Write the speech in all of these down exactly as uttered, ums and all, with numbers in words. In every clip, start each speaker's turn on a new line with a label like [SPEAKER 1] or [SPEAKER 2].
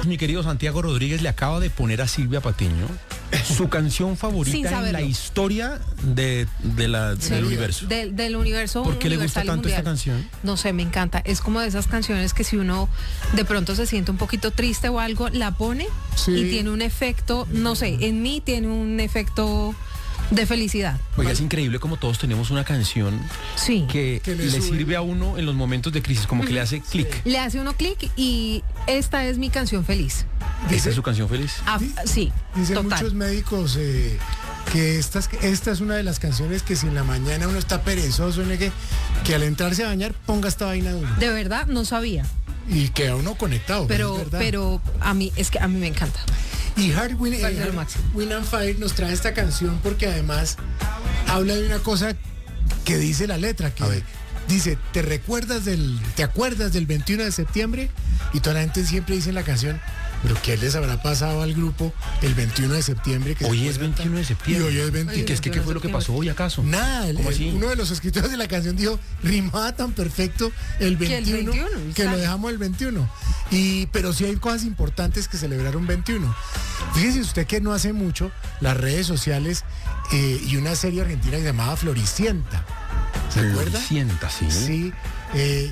[SPEAKER 1] Mi querido Santiago Rodríguez le acaba de poner a Silvia Patiño su canción favorita en la historia de, de la,
[SPEAKER 2] Sí,
[SPEAKER 1] del universo.
[SPEAKER 2] Del, del universo.
[SPEAKER 1] ¿Por qué le gusta
[SPEAKER 2] universal y
[SPEAKER 1] tanto
[SPEAKER 2] mundial.
[SPEAKER 1] esta canción?
[SPEAKER 2] No sé, me encanta. Es como de esas canciones que si uno de pronto se siente un poquito triste o algo, la pone
[SPEAKER 3] Sí.
[SPEAKER 2] y tiene un efecto, no sé, en mí tiene un efecto de felicidad.
[SPEAKER 1] Oiga, es increíble como todos tenemos una canción
[SPEAKER 2] Sí.
[SPEAKER 1] que,
[SPEAKER 3] Que le
[SPEAKER 1] le,
[SPEAKER 3] sube.
[SPEAKER 1] sirve a uno en los momentos de crisis, como que le hace clic.
[SPEAKER 2] Le hace uno clic y esta es mi canción feliz.
[SPEAKER 1] ¿Esta es su canción feliz?
[SPEAKER 2] Ah,
[SPEAKER 3] Di-
[SPEAKER 2] sí,
[SPEAKER 3] Dicen
[SPEAKER 2] total.
[SPEAKER 3] muchos médicos eh, que estas, esta es una de las canciones que si en la mañana uno está perezoso, ¿no? que, que al entrarse a bañar ponga esta vaina de uno
[SPEAKER 2] De verdad, no sabía.
[SPEAKER 3] y queda uno conectado.
[SPEAKER 2] Pero,
[SPEAKER 3] es verdad.
[SPEAKER 2] pero a mí, es que a mí me encanta.
[SPEAKER 3] Y Hard Win, eh,
[SPEAKER 2] Parece lo
[SPEAKER 3] Hard
[SPEAKER 2] máximo.
[SPEAKER 3] Win and Fire nos trae esta canción porque además habla de una cosa que dice la letra, que
[SPEAKER 1] A ver.
[SPEAKER 3] dice, ¿te recuerdas del, te acuerdas del veintiuno de septiembre? Y toda la gente siempre dice en la canción, pero ¿qué les habrá pasado al grupo el veintiuno de septiembre? Que se
[SPEAKER 1] Hoy es
[SPEAKER 3] acuerdan
[SPEAKER 1] veintiuno de
[SPEAKER 3] tan-
[SPEAKER 1] septiembre.
[SPEAKER 3] Y hoy es veintiuno.
[SPEAKER 1] ¿Y qué, es que, qué fue lo que pasó hoy acaso?
[SPEAKER 3] Nada, el-
[SPEAKER 1] ¿Cómo
[SPEAKER 3] el-
[SPEAKER 1] así?
[SPEAKER 3] uno de los escritores de la canción dijo, rimaba tan perfecto el
[SPEAKER 2] Que el
[SPEAKER 3] veintiuno que,
[SPEAKER 2] veintiuno, y
[SPEAKER 3] lo
[SPEAKER 2] sale.
[SPEAKER 3] dejamos el veintiuno. Y, pero sí hay cosas importantes que celebrar un veintiuno. Fíjese usted que no hace mucho las redes sociales eh, y una serie argentina que se llamaba Floricienta. ¿Se acuerda?
[SPEAKER 1] Floricienta, sí.
[SPEAKER 3] Sí. eh,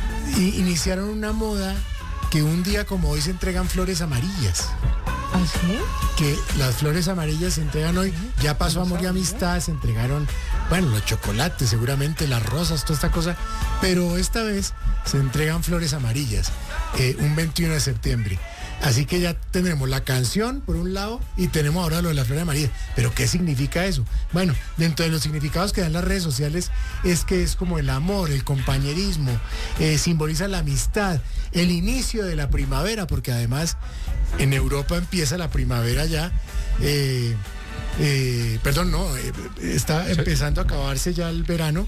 [SPEAKER 3] y- iniciaron una moda que un día como hoy se entregan flores amarillas.
[SPEAKER 2] ¿Ah, sí?
[SPEAKER 3] Que las flores amarillas se entregan hoy, ya pasó Amor y Amistad, se entregaron, bueno, los chocolates, seguramente las rosas, toda esta cosa, pero esta vez se entregan flores amarillas, eh, un veintiuno de septiembre. Así que ya tenemos la canción por un lado y tenemos ahora lo de las flores amarillas. ¿Pero qué significa eso? Bueno, dentro de los significados que dan las redes sociales es que es como el amor, el compañerismo, eh, simboliza la amistad, el inicio de la primavera, porque además en Europa empieza la primavera ya. eh, eh, perdón, no, eh, está empezando a acabarse ya el verano.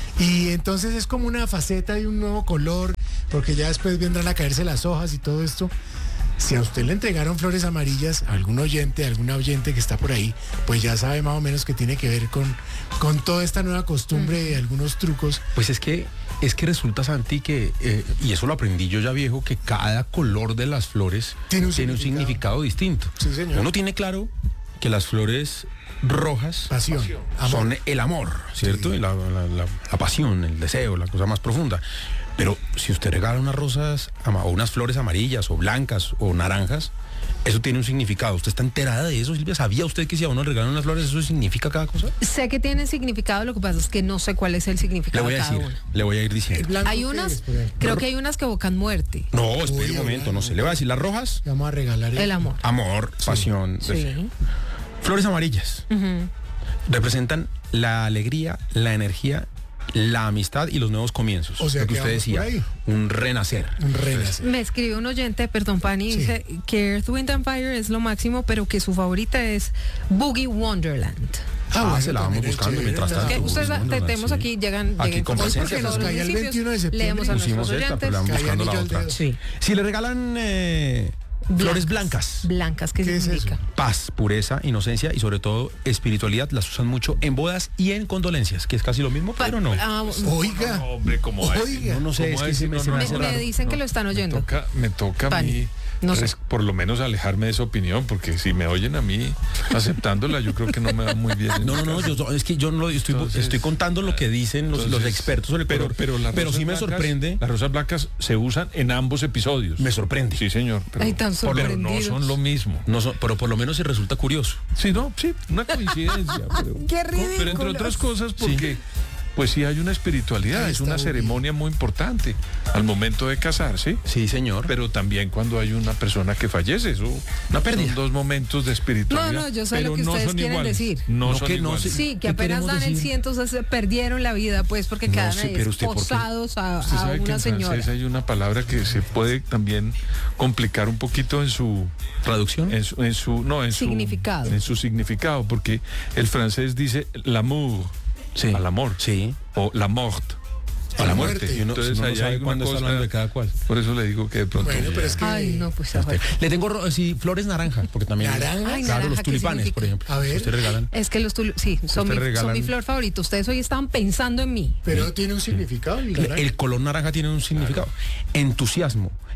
[SPEAKER 3] Y entonces es como una faceta de un nuevo color, porque ya después vendrán a caerse las hojas y todo esto. Si a usted le entregaron flores amarillas, a algún oyente, a alguna oyente que está por ahí, pues ya sabe más o menos que tiene que ver con, con toda esta nueva costumbre de algunos trucos.
[SPEAKER 1] Pues es que es que resulta, Santi, que, eh, y eso lo aprendí yo ya viejo, que cada color de las flores
[SPEAKER 3] Tiene un
[SPEAKER 1] significado.
[SPEAKER 3] significado
[SPEAKER 1] distinto.
[SPEAKER 3] Sí, señor.
[SPEAKER 1] Uno tiene claro que las flores rojas
[SPEAKER 3] Pasión, amor.
[SPEAKER 1] son el amor, ¿cierto?
[SPEAKER 3] Sí.
[SPEAKER 1] Y la, la- la- la pasión, el deseo, la cosa más profunda. Pero si usted regala unas rosas ama- o unas flores amarillas o blancas o naranjas, eso tiene un significado. ¿Usted está enterada de eso, Silvia? ¿Sabía usted que si a uno le regalan unas flores eso significa cada cosa?
[SPEAKER 2] Sé que tiene significado, lo que pasa es que no sé cuál es el
[SPEAKER 1] Le
[SPEAKER 2] significado
[SPEAKER 1] voy a
[SPEAKER 2] de cada
[SPEAKER 1] decir,
[SPEAKER 2] una.
[SPEAKER 1] le voy a ir
[SPEAKER 3] El
[SPEAKER 1] diciendo.
[SPEAKER 3] blanco
[SPEAKER 2] Hay
[SPEAKER 3] que
[SPEAKER 2] unas,
[SPEAKER 3] es, por ejemplo.
[SPEAKER 2] creo que hay unas que evocan muerte.
[SPEAKER 1] No, espere
[SPEAKER 3] Uy,
[SPEAKER 1] un momento,
[SPEAKER 3] hablando.
[SPEAKER 1] no sé. Le voy a decir las rojas,
[SPEAKER 3] Vamos a regalar
[SPEAKER 2] El amor.
[SPEAKER 1] amor, pasión, deseo.
[SPEAKER 2] Sí.
[SPEAKER 1] Flores amarillas
[SPEAKER 2] Ujú.
[SPEAKER 1] representan la alegría, la energía, la amistad y los nuevos comienzos.
[SPEAKER 3] O sea,
[SPEAKER 1] lo que
[SPEAKER 3] que
[SPEAKER 1] usted
[SPEAKER 3] vamos
[SPEAKER 1] decía,
[SPEAKER 3] por ahí.
[SPEAKER 1] un renacer.
[SPEAKER 3] Un renacer.
[SPEAKER 2] Me escribe un oyente, perdón, Pani,
[SPEAKER 3] Sí.
[SPEAKER 2] dice que Earth, Wind and Fire es lo máximo, pero que su favorita es Boogie Wonderland.
[SPEAKER 1] Ah,
[SPEAKER 3] bueno,
[SPEAKER 1] se la vamos
[SPEAKER 3] también es
[SPEAKER 1] buscando
[SPEAKER 3] chévere,
[SPEAKER 1] mientras
[SPEAKER 3] ¿verdad?
[SPEAKER 1] tanto.
[SPEAKER 2] Que
[SPEAKER 1] Boogie
[SPEAKER 2] ustedes
[SPEAKER 1] Wonderland,
[SPEAKER 2] tenemos
[SPEAKER 1] sí.
[SPEAKER 2] aquí, llegan,
[SPEAKER 1] Aquí
[SPEAKER 2] lleguen
[SPEAKER 1] con
[SPEAKER 2] con
[SPEAKER 1] presencia,
[SPEAKER 2] todos
[SPEAKER 3] porque nos
[SPEAKER 2] los
[SPEAKER 3] caía el
[SPEAKER 2] municipios,
[SPEAKER 3] veintiuno de septiembre.
[SPEAKER 2] leemos a
[SPEAKER 1] Pusimos
[SPEAKER 2] nuestros
[SPEAKER 1] esta, pero la
[SPEAKER 2] oyentes.
[SPEAKER 1] vamos buscando la
[SPEAKER 3] Caía anillo
[SPEAKER 1] otra.
[SPEAKER 3] al dedo.
[SPEAKER 2] Sí.
[SPEAKER 1] Si le regalan eh, flores blancas,
[SPEAKER 2] Blancas, ¿qué,
[SPEAKER 3] ¿Qué es
[SPEAKER 2] significa?
[SPEAKER 3] eso?
[SPEAKER 1] paz, pureza, inocencia y sobre todo espiritualidad, las usan mucho en bodas y en condolencias, que es casi lo mismo,
[SPEAKER 2] Pa-
[SPEAKER 1] pero no.
[SPEAKER 2] ah,
[SPEAKER 3] Oiga,
[SPEAKER 4] No, hombre, ¿cómo va a decir?
[SPEAKER 3] oiga.
[SPEAKER 1] No, no sé,
[SPEAKER 4] ¿Cómo
[SPEAKER 1] es
[SPEAKER 4] va a
[SPEAKER 1] que se
[SPEAKER 4] decir?
[SPEAKER 1] me,
[SPEAKER 4] No,
[SPEAKER 1] se me
[SPEAKER 4] no,
[SPEAKER 2] me,
[SPEAKER 1] hace
[SPEAKER 4] no,
[SPEAKER 2] me
[SPEAKER 1] raro.
[SPEAKER 2] dicen que lo están
[SPEAKER 4] Me
[SPEAKER 2] oyendo.
[SPEAKER 4] toca, me toca a
[SPEAKER 2] Pani,
[SPEAKER 4] mí,
[SPEAKER 2] no sé.
[SPEAKER 4] res- por lo menos alejarme de esa opinión, porque si me oyen a mí aceptándola, yo creo que no me va muy bien. en
[SPEAKER 1] No, no,
[SPEAKER 4] mi
[SPEAKER 1] no,
[SPEAKER 4] caso.
[SPEAKER 1] yo, es que yo no lo estoy,
[SPEAKER 4] Entonces,
[SPEAKER 1] estoy contando lo que dicen los, los
[SPEAKER 4] Entonces,
[SPEAKER 1] expertos sobre el
[SPEAKER 4] pero,
[SPEAKER 1] color,
[SPEAKER 4] pero, las rosas
[SPEAKER 1] sí me
[SPEAKER 4] blancas-
[SPEAKER 1] sorprende,
[SPEAKER 4] Las rosas blancas se usan en ambos episodios.
[SPEAKER 1] me sorprende.
[SPEAKER 4] Sí, señor. Pero,
[SPEAKER 2] Ay, tan
[SPEAKER 4] pero no
[SPEAKER 2] sorprendidos.
[SPEAKER 4] son lo mismo.
[SPEAKER 1] No son- pero por lo menos se resulta curioso.
[SPEAKER 4] Sí, no, sí, una coincidencia. Pero,
[SPEAKER 2] ¡Qué
[SPEAKER 4] pero entre
[SPEAKER 2] ridículos!
[SPEAKER 4] otras cosas porque pues sí hay una espiritualidad,
[SPEAKER 3] Ahí
[SPEAKER 4] es
[SPEAKER 3] está
[SPEAKER 4] una
[SPEAKER 3] Boogie.
[SPEAKER 4] ceremonia muy importante al momento de casarse,
[SPEAKER 1] Sí, señor.
[SPEAKER 4] pero también cuando hay una persona que fallece, eso
[SPEAKER 1] Una pérdida.
[SPEAKER 4] son dos momentos de espiritualidad.
[SPEAKER 2] No, no, yo sé
[SPEAKER 4] pero
[SPEAKER 2] lo que
[SPEAKER 4] no
[SPEAKER 2] ustedes
[SPEAKER 4] son
[SPEAKER 2] quieren
[SPEAKER 4] iguales.
[SPEAKER 2] decir.
[SPEAKER 4] No,
[SPEAKER 1] No,
[SPEAKER 4] son
[SPEAKER 1] que no
[SPEAKER 4] iguales.
[SPEAKER 1] se-
[SPEAKER 2] Sí, que
[SPEAKER 1] ¿Qué
[SPEAKER 2] apenas
[SPEAKER 1] queremos
[SPEAKER 2] dan el
[SPEAKER 1] decir?
[SPEAKER 2] ciento se se perdieron la vida, pues, porque
[SPEAKER 1] No,
[SPEAKER 2] quedan
[SPEAKER 1] sí,
[SPEAKER 2] ahí
[SPEAKER 1] pero usted, ¿por qué?
[SPEAKER 2] esposados a,
[SPEAKER 4] Usted
[SPEAKER 2] a
[SPEAKER 4] sabe que
[SPEAKER 2] una
[SPEAKER 4] en
[SPEAKER 2] señora.
[SPEAKER 4] francés hay una palabra que se puede también complicar un poquito en su
[SPEAKER 1] ¿Traducción?
[SPEAKER 4] en su, en su no en
[SPEAKER 2] Significado.
[SPEAKER 4] su en su significado, porque el francés dice l'amour,
[SPEAKER 1] Sí.
[SPEAKER 4] al amor,
[SPEAKER 1] Sí.
[SPEAKER 4] o la mort,
[SPEAKER 3] A la muerte.
[SPEAKER 1] Y uno,
[SPEAKER 4] Entonces
[SPEAKER 1] uno no
[SPEAKER 4] ahí
[SPEAKER 1] sabe
[SPEAKER 4] hay una
[SPEAKER 1] cuándo está
[SPEAKER 4] cosa-
[SPEAKER 1] hablando de cada cual.
[SPEAKER 4] Por eso le digo que de pronto.
[SPEAKER 3] Bueno, pero es que
[SPEAKER 2] Ay, no, pues a ver.
[SPEAKER 1] Le tengo ro- sí, flores naranjas, porque también.
[SPEAKER 3] ¿Naranjas?
[SPEAKER 2] Ay,
[SPEAKER 1] Claro,
[SPEAKER 2] naranja,
[SPEAKER 1] los
[SPEAKER 2] ¿qué
[SPEAKER 1] tulipanes,
[SPEAKER 2] significa?
[SPEAKER 1] por ejemplo.
[SPEAKER 3] A ver.
[SPEAKER 1] Ustedes regalan.
[SPEAKER 2] Es que los tul sí, son mi,
[SPEAKER 1] Ustedes regalan-
[SPEAKER 2] son mi flor favorita. Ustedes hoy estaban pensando en mí.
[SPEAKER 3] pero tiene un significado. el
[SPEAKER 1] El,
[SPEAKER 3] naranja.
[SPEAKER 1] el color naranja tiene un significado. Entusiasmo,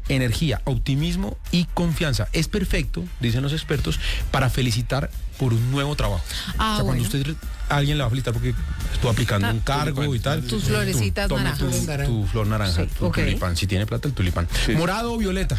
[SPEAKER 1] energía, optimismo y confianza. Es perfecto, dicen los expertos, para felicitar por un nuevo trabajo.
[SPEAKER 2] Ah,
[SPEAKER 1] o sea, cuando
[SPEAKER 2] bueno.
[SPEAKER 1] usted a alguien le va a felicitar porque estuvo aplicando
[SPEAKER 2] Ah,
[SPEAKER 1] un cargo
[SPEAKER 4] tulipán.
[SPEAKER 1] y tal.
[SPEAKER 2] Tus florecitas
[SPEAKER 1] tome
[SPEAKER 2] naranjas.
[SPEAKER 1] Tu, tu flor naranja,
[SPEAKER 2] Sí,
[SPEAKER 1] tu
[SPEAKER 2] ok.
[SPEAKER 1] tulipán. Si tiene plata, el tulipán.
[SPEAKER 4] Sí.
[SPEAKER 1] Morado o violeta.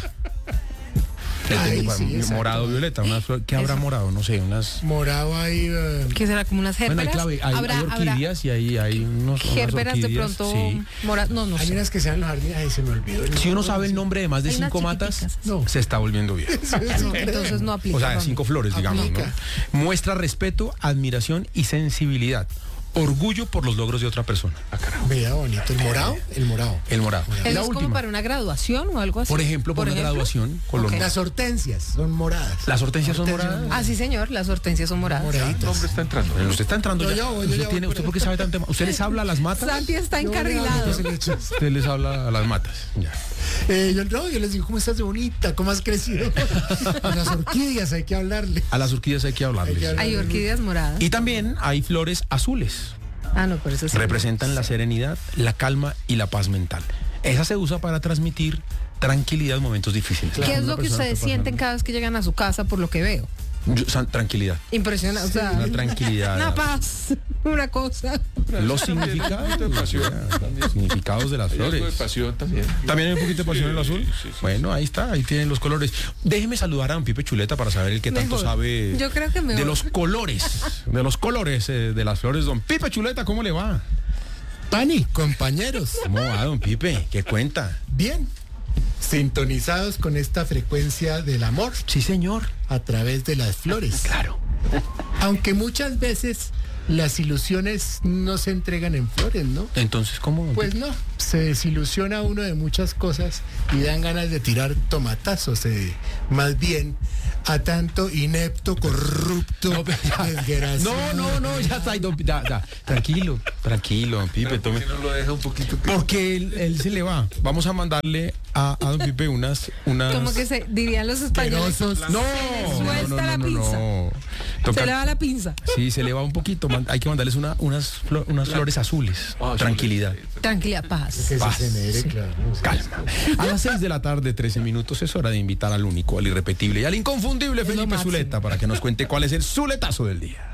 [SPEAKER 1] El
[SPEAKER 3] Ay,
[SPEAKER 1] tulipán,
[SPEAKER 3] sí, exacto.
[SPEAKER 1] morado o violeta. Unas flor- ¿Qué habrá
[SPEAKER 2] Eso.
[SPEAKER 1] morado? No sé, unas...
[SPEAKER 3] Morado ahí. eh,
[SPEAKER 2] ¿Qué será? ¿Como unas
[SPEAKER 1] Bueno, hay,
[SPEAKER 2] gérberas?
[SPEAKER 1] clave, hay,
[SPEAKER 2] ¿Habrá,
[SPEAKER 1] hay
[SPEAKER 2] habrá
[SPEAKER 1] orquídeas y hay, hay unos, unas
[SPEAKER 2] gérberas de
[SPEAKER 1] orquídeas,
[SPEAKER 2] pronto
[SPEAKER 1] sí.
[SPEAKER 2] moradas? No, no
[SPEAKER 3] hay
[SPEAKER 2] sé.
[SPEAKER 3] unas que sean los jardines. Ay, se me olvidó. el
[SPEAKER 1] Si uno
[SPEAKER 3] nombre.
[SPEAKER 1] sabe el nombre de más de
[SPEAKER 2] Hay unas
[SPEAKER 1] cinco matas,
[SPEAKER 2] chiquiticas.
[SPEAKER 3] No.
[SPEAKER 1] se está volviendo bien.
[SPEAKER 2] No, entonces no aplica.
[SPEAKER 1] O sea, de
[SPEAKER 2] ¿dónde?
[SPEAKER 1] cinco flores, digamos, ¿no?
[SPEAKER 3] Aplica.
[SPEAKER 1] Muestra respeto, admiración y sensibilidad. Orgullo por los logros de otra persona.
[SPEAKER 3] Vea bonito. ¿El morado? El morado.
[SPEAKER 1] El morado.
[SPEAKER 2] ¿Eso
[SPEAKER 1] La
[SPEAKER 2] es como
[SPEAKER 1] última.
[SPEAKER 2] para una graduación o algo así?
[SPEAKER 1] Por ejemplo, por, una graduación, Colombia.
[SPEAKER 3] Las hortensias son moradas.
[SPEAKER 1] Las hortensias son moradas.
[SPEAKER 2] Ah, sí, señor, las hortensias son moradas.
[SPEAKER 4] El
[SPEAKER 3] Moraditas.
[SPEAKER 4] nombre está entrando.
[SPEAKER 1] Pero usted está entrando
[SPEAKER 3] Yo
[SPEAKER 1] ya.
[SPEAKER 3] ya voy, yo
[SPEAKER 1] usted
[SPEAKER 3] ya
[SPEAKER 1] tiene,
[SPEAKER 3] voy
[SPEAKER 1] ¿Usted
[SPEAKER 3] por
[SPEAKER 1] por qué sabe tanto? ¿Usted les habla a las matas?
[SPEAKER 2] Santi está
[SPEAKER 3] Yo
[SPEAKER 2] encarrilado.
[SPEAKER 3] le hablo,
[SPEAKER 1] Usted les habla a las matas. Ya.
[SPEAKER 3] Eh, yo, no, yo les digo, ¿cómo estás de bonita? ¿Cómo has crecido? A las orquídeas hay que hablarle.
[SPEAKER 1] A las orquídeas hay que hablarles.
[SPEAKER 3] Hay que hablar.
[SPEAKER 2] Hay orquídeas moradas.
[SPEAKER 1] Y también hay flores azules.
[SPEAKER 2] Ah, no, por eso sí.
[SPEAKER 1] Representan la serenidad, la calma y la paz mental. Esa se usa para transmitir tranquilidad en momentos difíciles.
[SPEAKER 2] ¿Qué es
[SPEAKER 1] Una
[SPEAKER 2] lo que
[SPEAKER 1] persona
[SPEAKER 2] ustedes
[SPEAKER 1] está
[SPEAKER 2] sienten
[SPEAKER 1] pasando-
[SPEAKER 2] cada vez que llegan a su casa por lo que veo?
[SPEAKER 1] Yo- san- tranquilidad.
[SPEAKER 2] Impresionante. O sea,
[SPEAKER 1] Una tranquilidad.
[SPEAKER 2] una paz, una cosa.
[SPEAKER 1] Los significados,
[SPEAKER 4] de pasión.
[SPEAKER 1] los significados de las
[SPEAKER 4] Hay algo de
[SPEAKER 1] flores.
[SPEAKER 4] pasión también.
[SPEAKER 1] También hay un poquito de pasión en el azul.
[SPEAKER 4] Sí, sí, sí.
[SPEAKER 1] Bueno, ahí está, ahí tienen los colores. Déjeme saludar a don Pipe Chuleta para saber el que tanto
[SPEAKER 2] Mejor.
[SPEAKER 1] sabe
[SPEAKER 2] Yo creo que mejor.
[SPEAKER 1] de los colores, de los colores eh, de las flores. Don Pipe Chuleta, ¿cómo le va?
[SPEAKER 3] Pani, compañeros.
[SPEAKER 1] ¿Cómo va, don Pipe? ¿Qué cuenta?
[SPEAKER 3] Bien. Sintonizados con esta frecuencia del amor
[SPEAKER 1] Sí, señor.
[SPEAKER 3] a través de las flores.
[SPEAKER 1] Claro.
[SPEAKER 3] Aunque muchas veces las ilusiones no se entregan en flores, ¿no?
[SPEAKER 1] Entonces, ¿cómo? don
[SPEAKER 3] Pues no, se desilusiona uno de muchas cosas y dan ganas de tirar tomatazos, eh, más bien a tanto inepto, corrupto, desgraciado.
[SPEAKER 1] No, no, no, ya está. don- ya, ya. Tranquilo, tranquilo, don Pipe.
[SPEAKER 4] ¿Por
[SPEAKER 1] Tome.
[SPEAKER 4] qué no lo deja un poquito? que-
[SPEAKER 1] Porque él, él se le va. Vamos a mandarle a, a don Pipe unas... unas...
[SPEAKER 2] Como que se dirían los españoles.
[SPEAKER 3] Asquerosos.
[SPEAKER 1] No,
[SPEAKER 2] Se le suelta
[SPEAKER 1] no, no,
[SPEAKER 2] la
[SPEAKER 1] no,
[SPEAKER 2] pinza.
[SPEAKER 1] no. Toca-
[SPEAKER 2] Se le va la pinza.
[SPEAKER 1] Sí, se le va un poquito. Man- Hay que mandarles una, unas, flo- unas flores azules.
[SPEAKER 4] Ah,
[SPEAKER 1] Tranquilidad.
[SPEAKER 2] Tranquilidad, paz.
[SPEAKER 3] Que
[SPEAKER 1] Paz.
[SPEAKER 3] se genere, claro. sí.
[SPEAKER 1] Calma. A las seis de la tarde, trece minutos, es hora de invitar al único, al irrepetible y al inconfundible
[SPEAKER 2] lo
[SPEAKER 1] Felipe
[SPEAKER 2] máximo.
[SPEAKER 1] Zuleta para que nos cuente cuál es el zuletazo del día.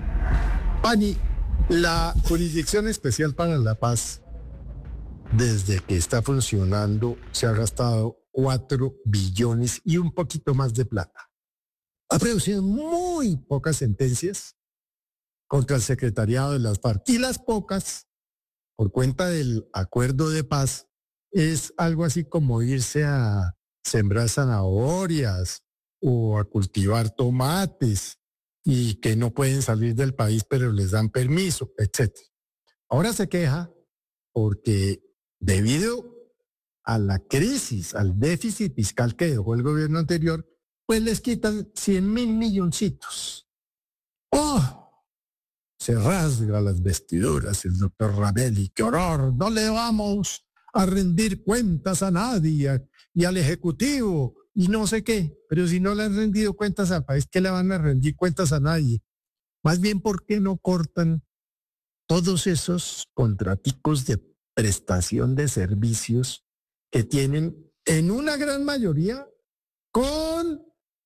[SPEAKER 5] Pani, la Jurisdicción Especial para la Paz, desde que está funcionando, se ha gastado cuatro billones y un poquito más de plata. Ha producido muy pocas sentencias contra el secretariado de las FARC. Y las pocas, por cuenta del acuerdo de paz, es algo así como irse a sembrar zanahorias o a cultivar tomates y que no pueden salir del país, pero les dan permiso, etcétera. Ahora se queja porque debido a la crisis, al déficit fiscal que dejó el gobierno anterior, pues les quitan cien mil milloncitos. ¡Oh! Se rasga las vestiduras el doctor Ravelli. ¡Qué horror! No le vamos a rendir cuentas a nadie y al Ejecutivo y no sé qué. Pero si no le han rendido cuentas al país, ¿qué le van a rendir cuentas a nadie? Más bien, ¿por qué no cortan todos esos contraticos de prestación de servicios que tienen en una gran mayoría con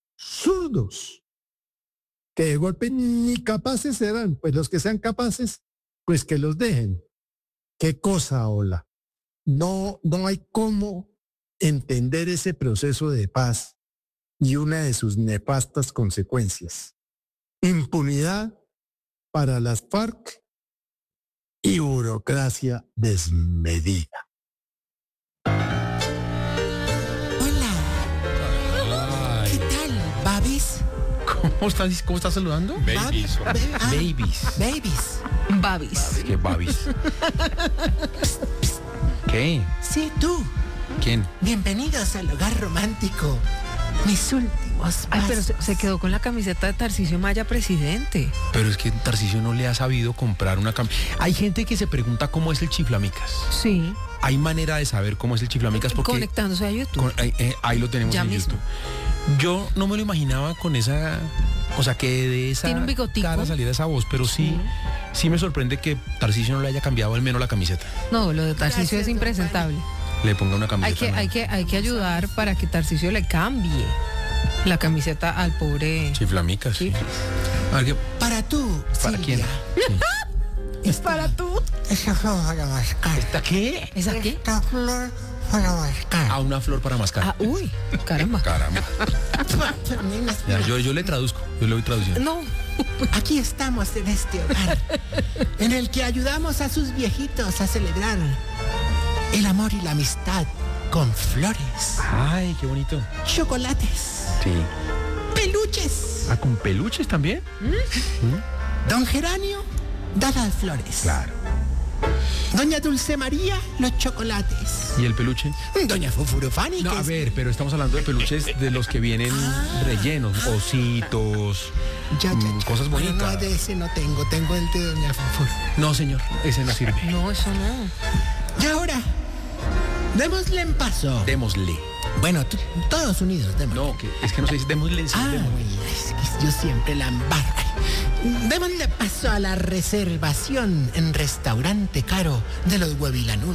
[SPEAKER 5] zurdos? Que de golpe ni capaces serán, pues los que sean capaces, pues que los dejen. ¿Qué cosa, hola? No, no hay cómo entender ese proceso de paz y una de sus nefastas consecuencias. Impunidad para las FARC y burocracia desmedida.
[SPEAKER 3] Hola, ¿qué tal, babis?
[SPEAKER 1] ¿Cómo estás, cómo estás saludando?
[SPEAKER 4] Babies.
[SPEAKER 3] Ba- ba- ah,
[SPEAKER 1] Babies.
[SPEAKER 3] babies.
[SPEAKER 2] Babis.
[SPEAKER 1] ¿Qué babis? ¿Qué?
[SPEAKER 3] Sí, tú.
[SPEAKER 1] ¿Quién?
[SPEAKER 3] Bienvenidos al hogar romántico. Mis últimos
[SPEAKER 2] Ay, pero
[SPEAKER 3] pasos.
[SPEAKER 2] se, se quedó con la camiseta de Tarcisio Maya, presidente.
[SPEAKER 1] Pero es que Tarcisio no le ha sabido comprar una camiseta. Hay gente que se pregunta cómo es el chiflamicas.
[SPEAKER 2] Sí.
[SPEAKER 1] Hay manera de saber cómo es el chiflamicas porque...
[SPEAKER 2] Conectándose a YouTube.
[SPEAKER 1] Con- ahí, eh, ahí lo tenemos
[SPEAKER 2] Ya
[SPEAKER 1] en
[SPEAKER 2] mismo.
[SPEAKER 1] YouTube. Yo no me lo imaginaba con esa, o sea, que de esa
[SPEAKER 2] Tiene un bigotico.
[SPEAKER 1] cara saliera esa voz, pero sí, sí me sorprende que Tarcisio no le haya cambiado al menos la camiseta.
[SPEAKER 2] No, lo de Tarcisio
[SPEAKER 3] Gracias,
[SPEAKER 2] es
[SPEAKER 3] don
[SPEAKER 2] impresentable.
[SPEAKER 1] le ponga una camiseta.
[SPEAKER 2] Hay que,
[SPEAKER 1] nueva.
[SPEAKER 2] hay que, hay que ayudar para que Tarcisio le cambie la camiseta al pobre
[SPEAKER 1] Chiflamicas. Sí.
[SPEAKER 2] Chiflis.
[SPEAKER 1] A ver, ¿qué?
[SPEAKER 3] Para tú,
[SPEAKER 1] ¿Para
[SPEAKER 3] Silvia.
[SPEAKER 1] quién?
[SPEAKER 2] Es para tú.
[SPEAKER 3] Esa flor para mascar.
[SPEAKER 1] ¿Esta qué?
[SPEAKER 2] ¿Es aquí?
[SPEAKER 3] Esta flor para mascar.
[SPEAKER 1] Ah, una flor para mascar.
[SPEAKER 2] Ah, uy, caramba.
[SPEAKER 1] Caramba. Ya, yo, yo le traduzco, yo le voy traduciendo.
[SPEAKER 2] No.
[SPEAKER 3] Aquí estamos en este hogar, en el que ayudamos a sus viejitos a celebrar el amor y la amistad con flores,
[SPEAKER 1] Ay, qué bonito.
[SPEAKER 3] chocolates,
[SPEAKER 1] Sí.
[SPEAKER 3] peluches.
[SPEAKER 1] Ah, ¿con peluches también?
[SPEAKER 3] Don Geranio da las flores.
[SPEAKER 1] Claro.
[SPEAKER 3] Doña Dulce María, los chocolates.
[SPEAKER 1] ¿Y el peluche?
[SPEAKER 3] Doña Fufurufani,
[SPEAKER 1] No,
[SPEAKER 3] que
[SPEAKER 1] a
[SPEAKER 3] es-
[SPEAKER 1] ver, pero estamos hablando de peluches de los que vienen rellenos, ositos,
[SPEAKER 3] Ya, ya,
[SPEAKER 1] mm,
[SPEAKER 3] ya.
[SPEAKER 1] cosas
[SPEAKER 3] Bueno,
[SPEAKER 1] bonitas.
[SPEAKER 3] no, de ese no tengo, tengo el de Doña Fufur.
[SPEAKER 1] No, señor, ese no sirve.
[SPEAKER 2] No, eso no.
[SPEAKER 3] Y ahora, démosle en paso.
[SPEAKER 1] Démosle.
[SPEAKER 3] Bueno, tú- todos unidos, démosle.
[SPEAKER 1] No, que es que no se dice démosle, sí,
[SPEAKER 3] Ah,
[SPEAKER 1] démosle.
[SPEAKER 3] es que yo siempre la embarro. Démosle paso a la reservación en restaurante caro de los huevilanudos.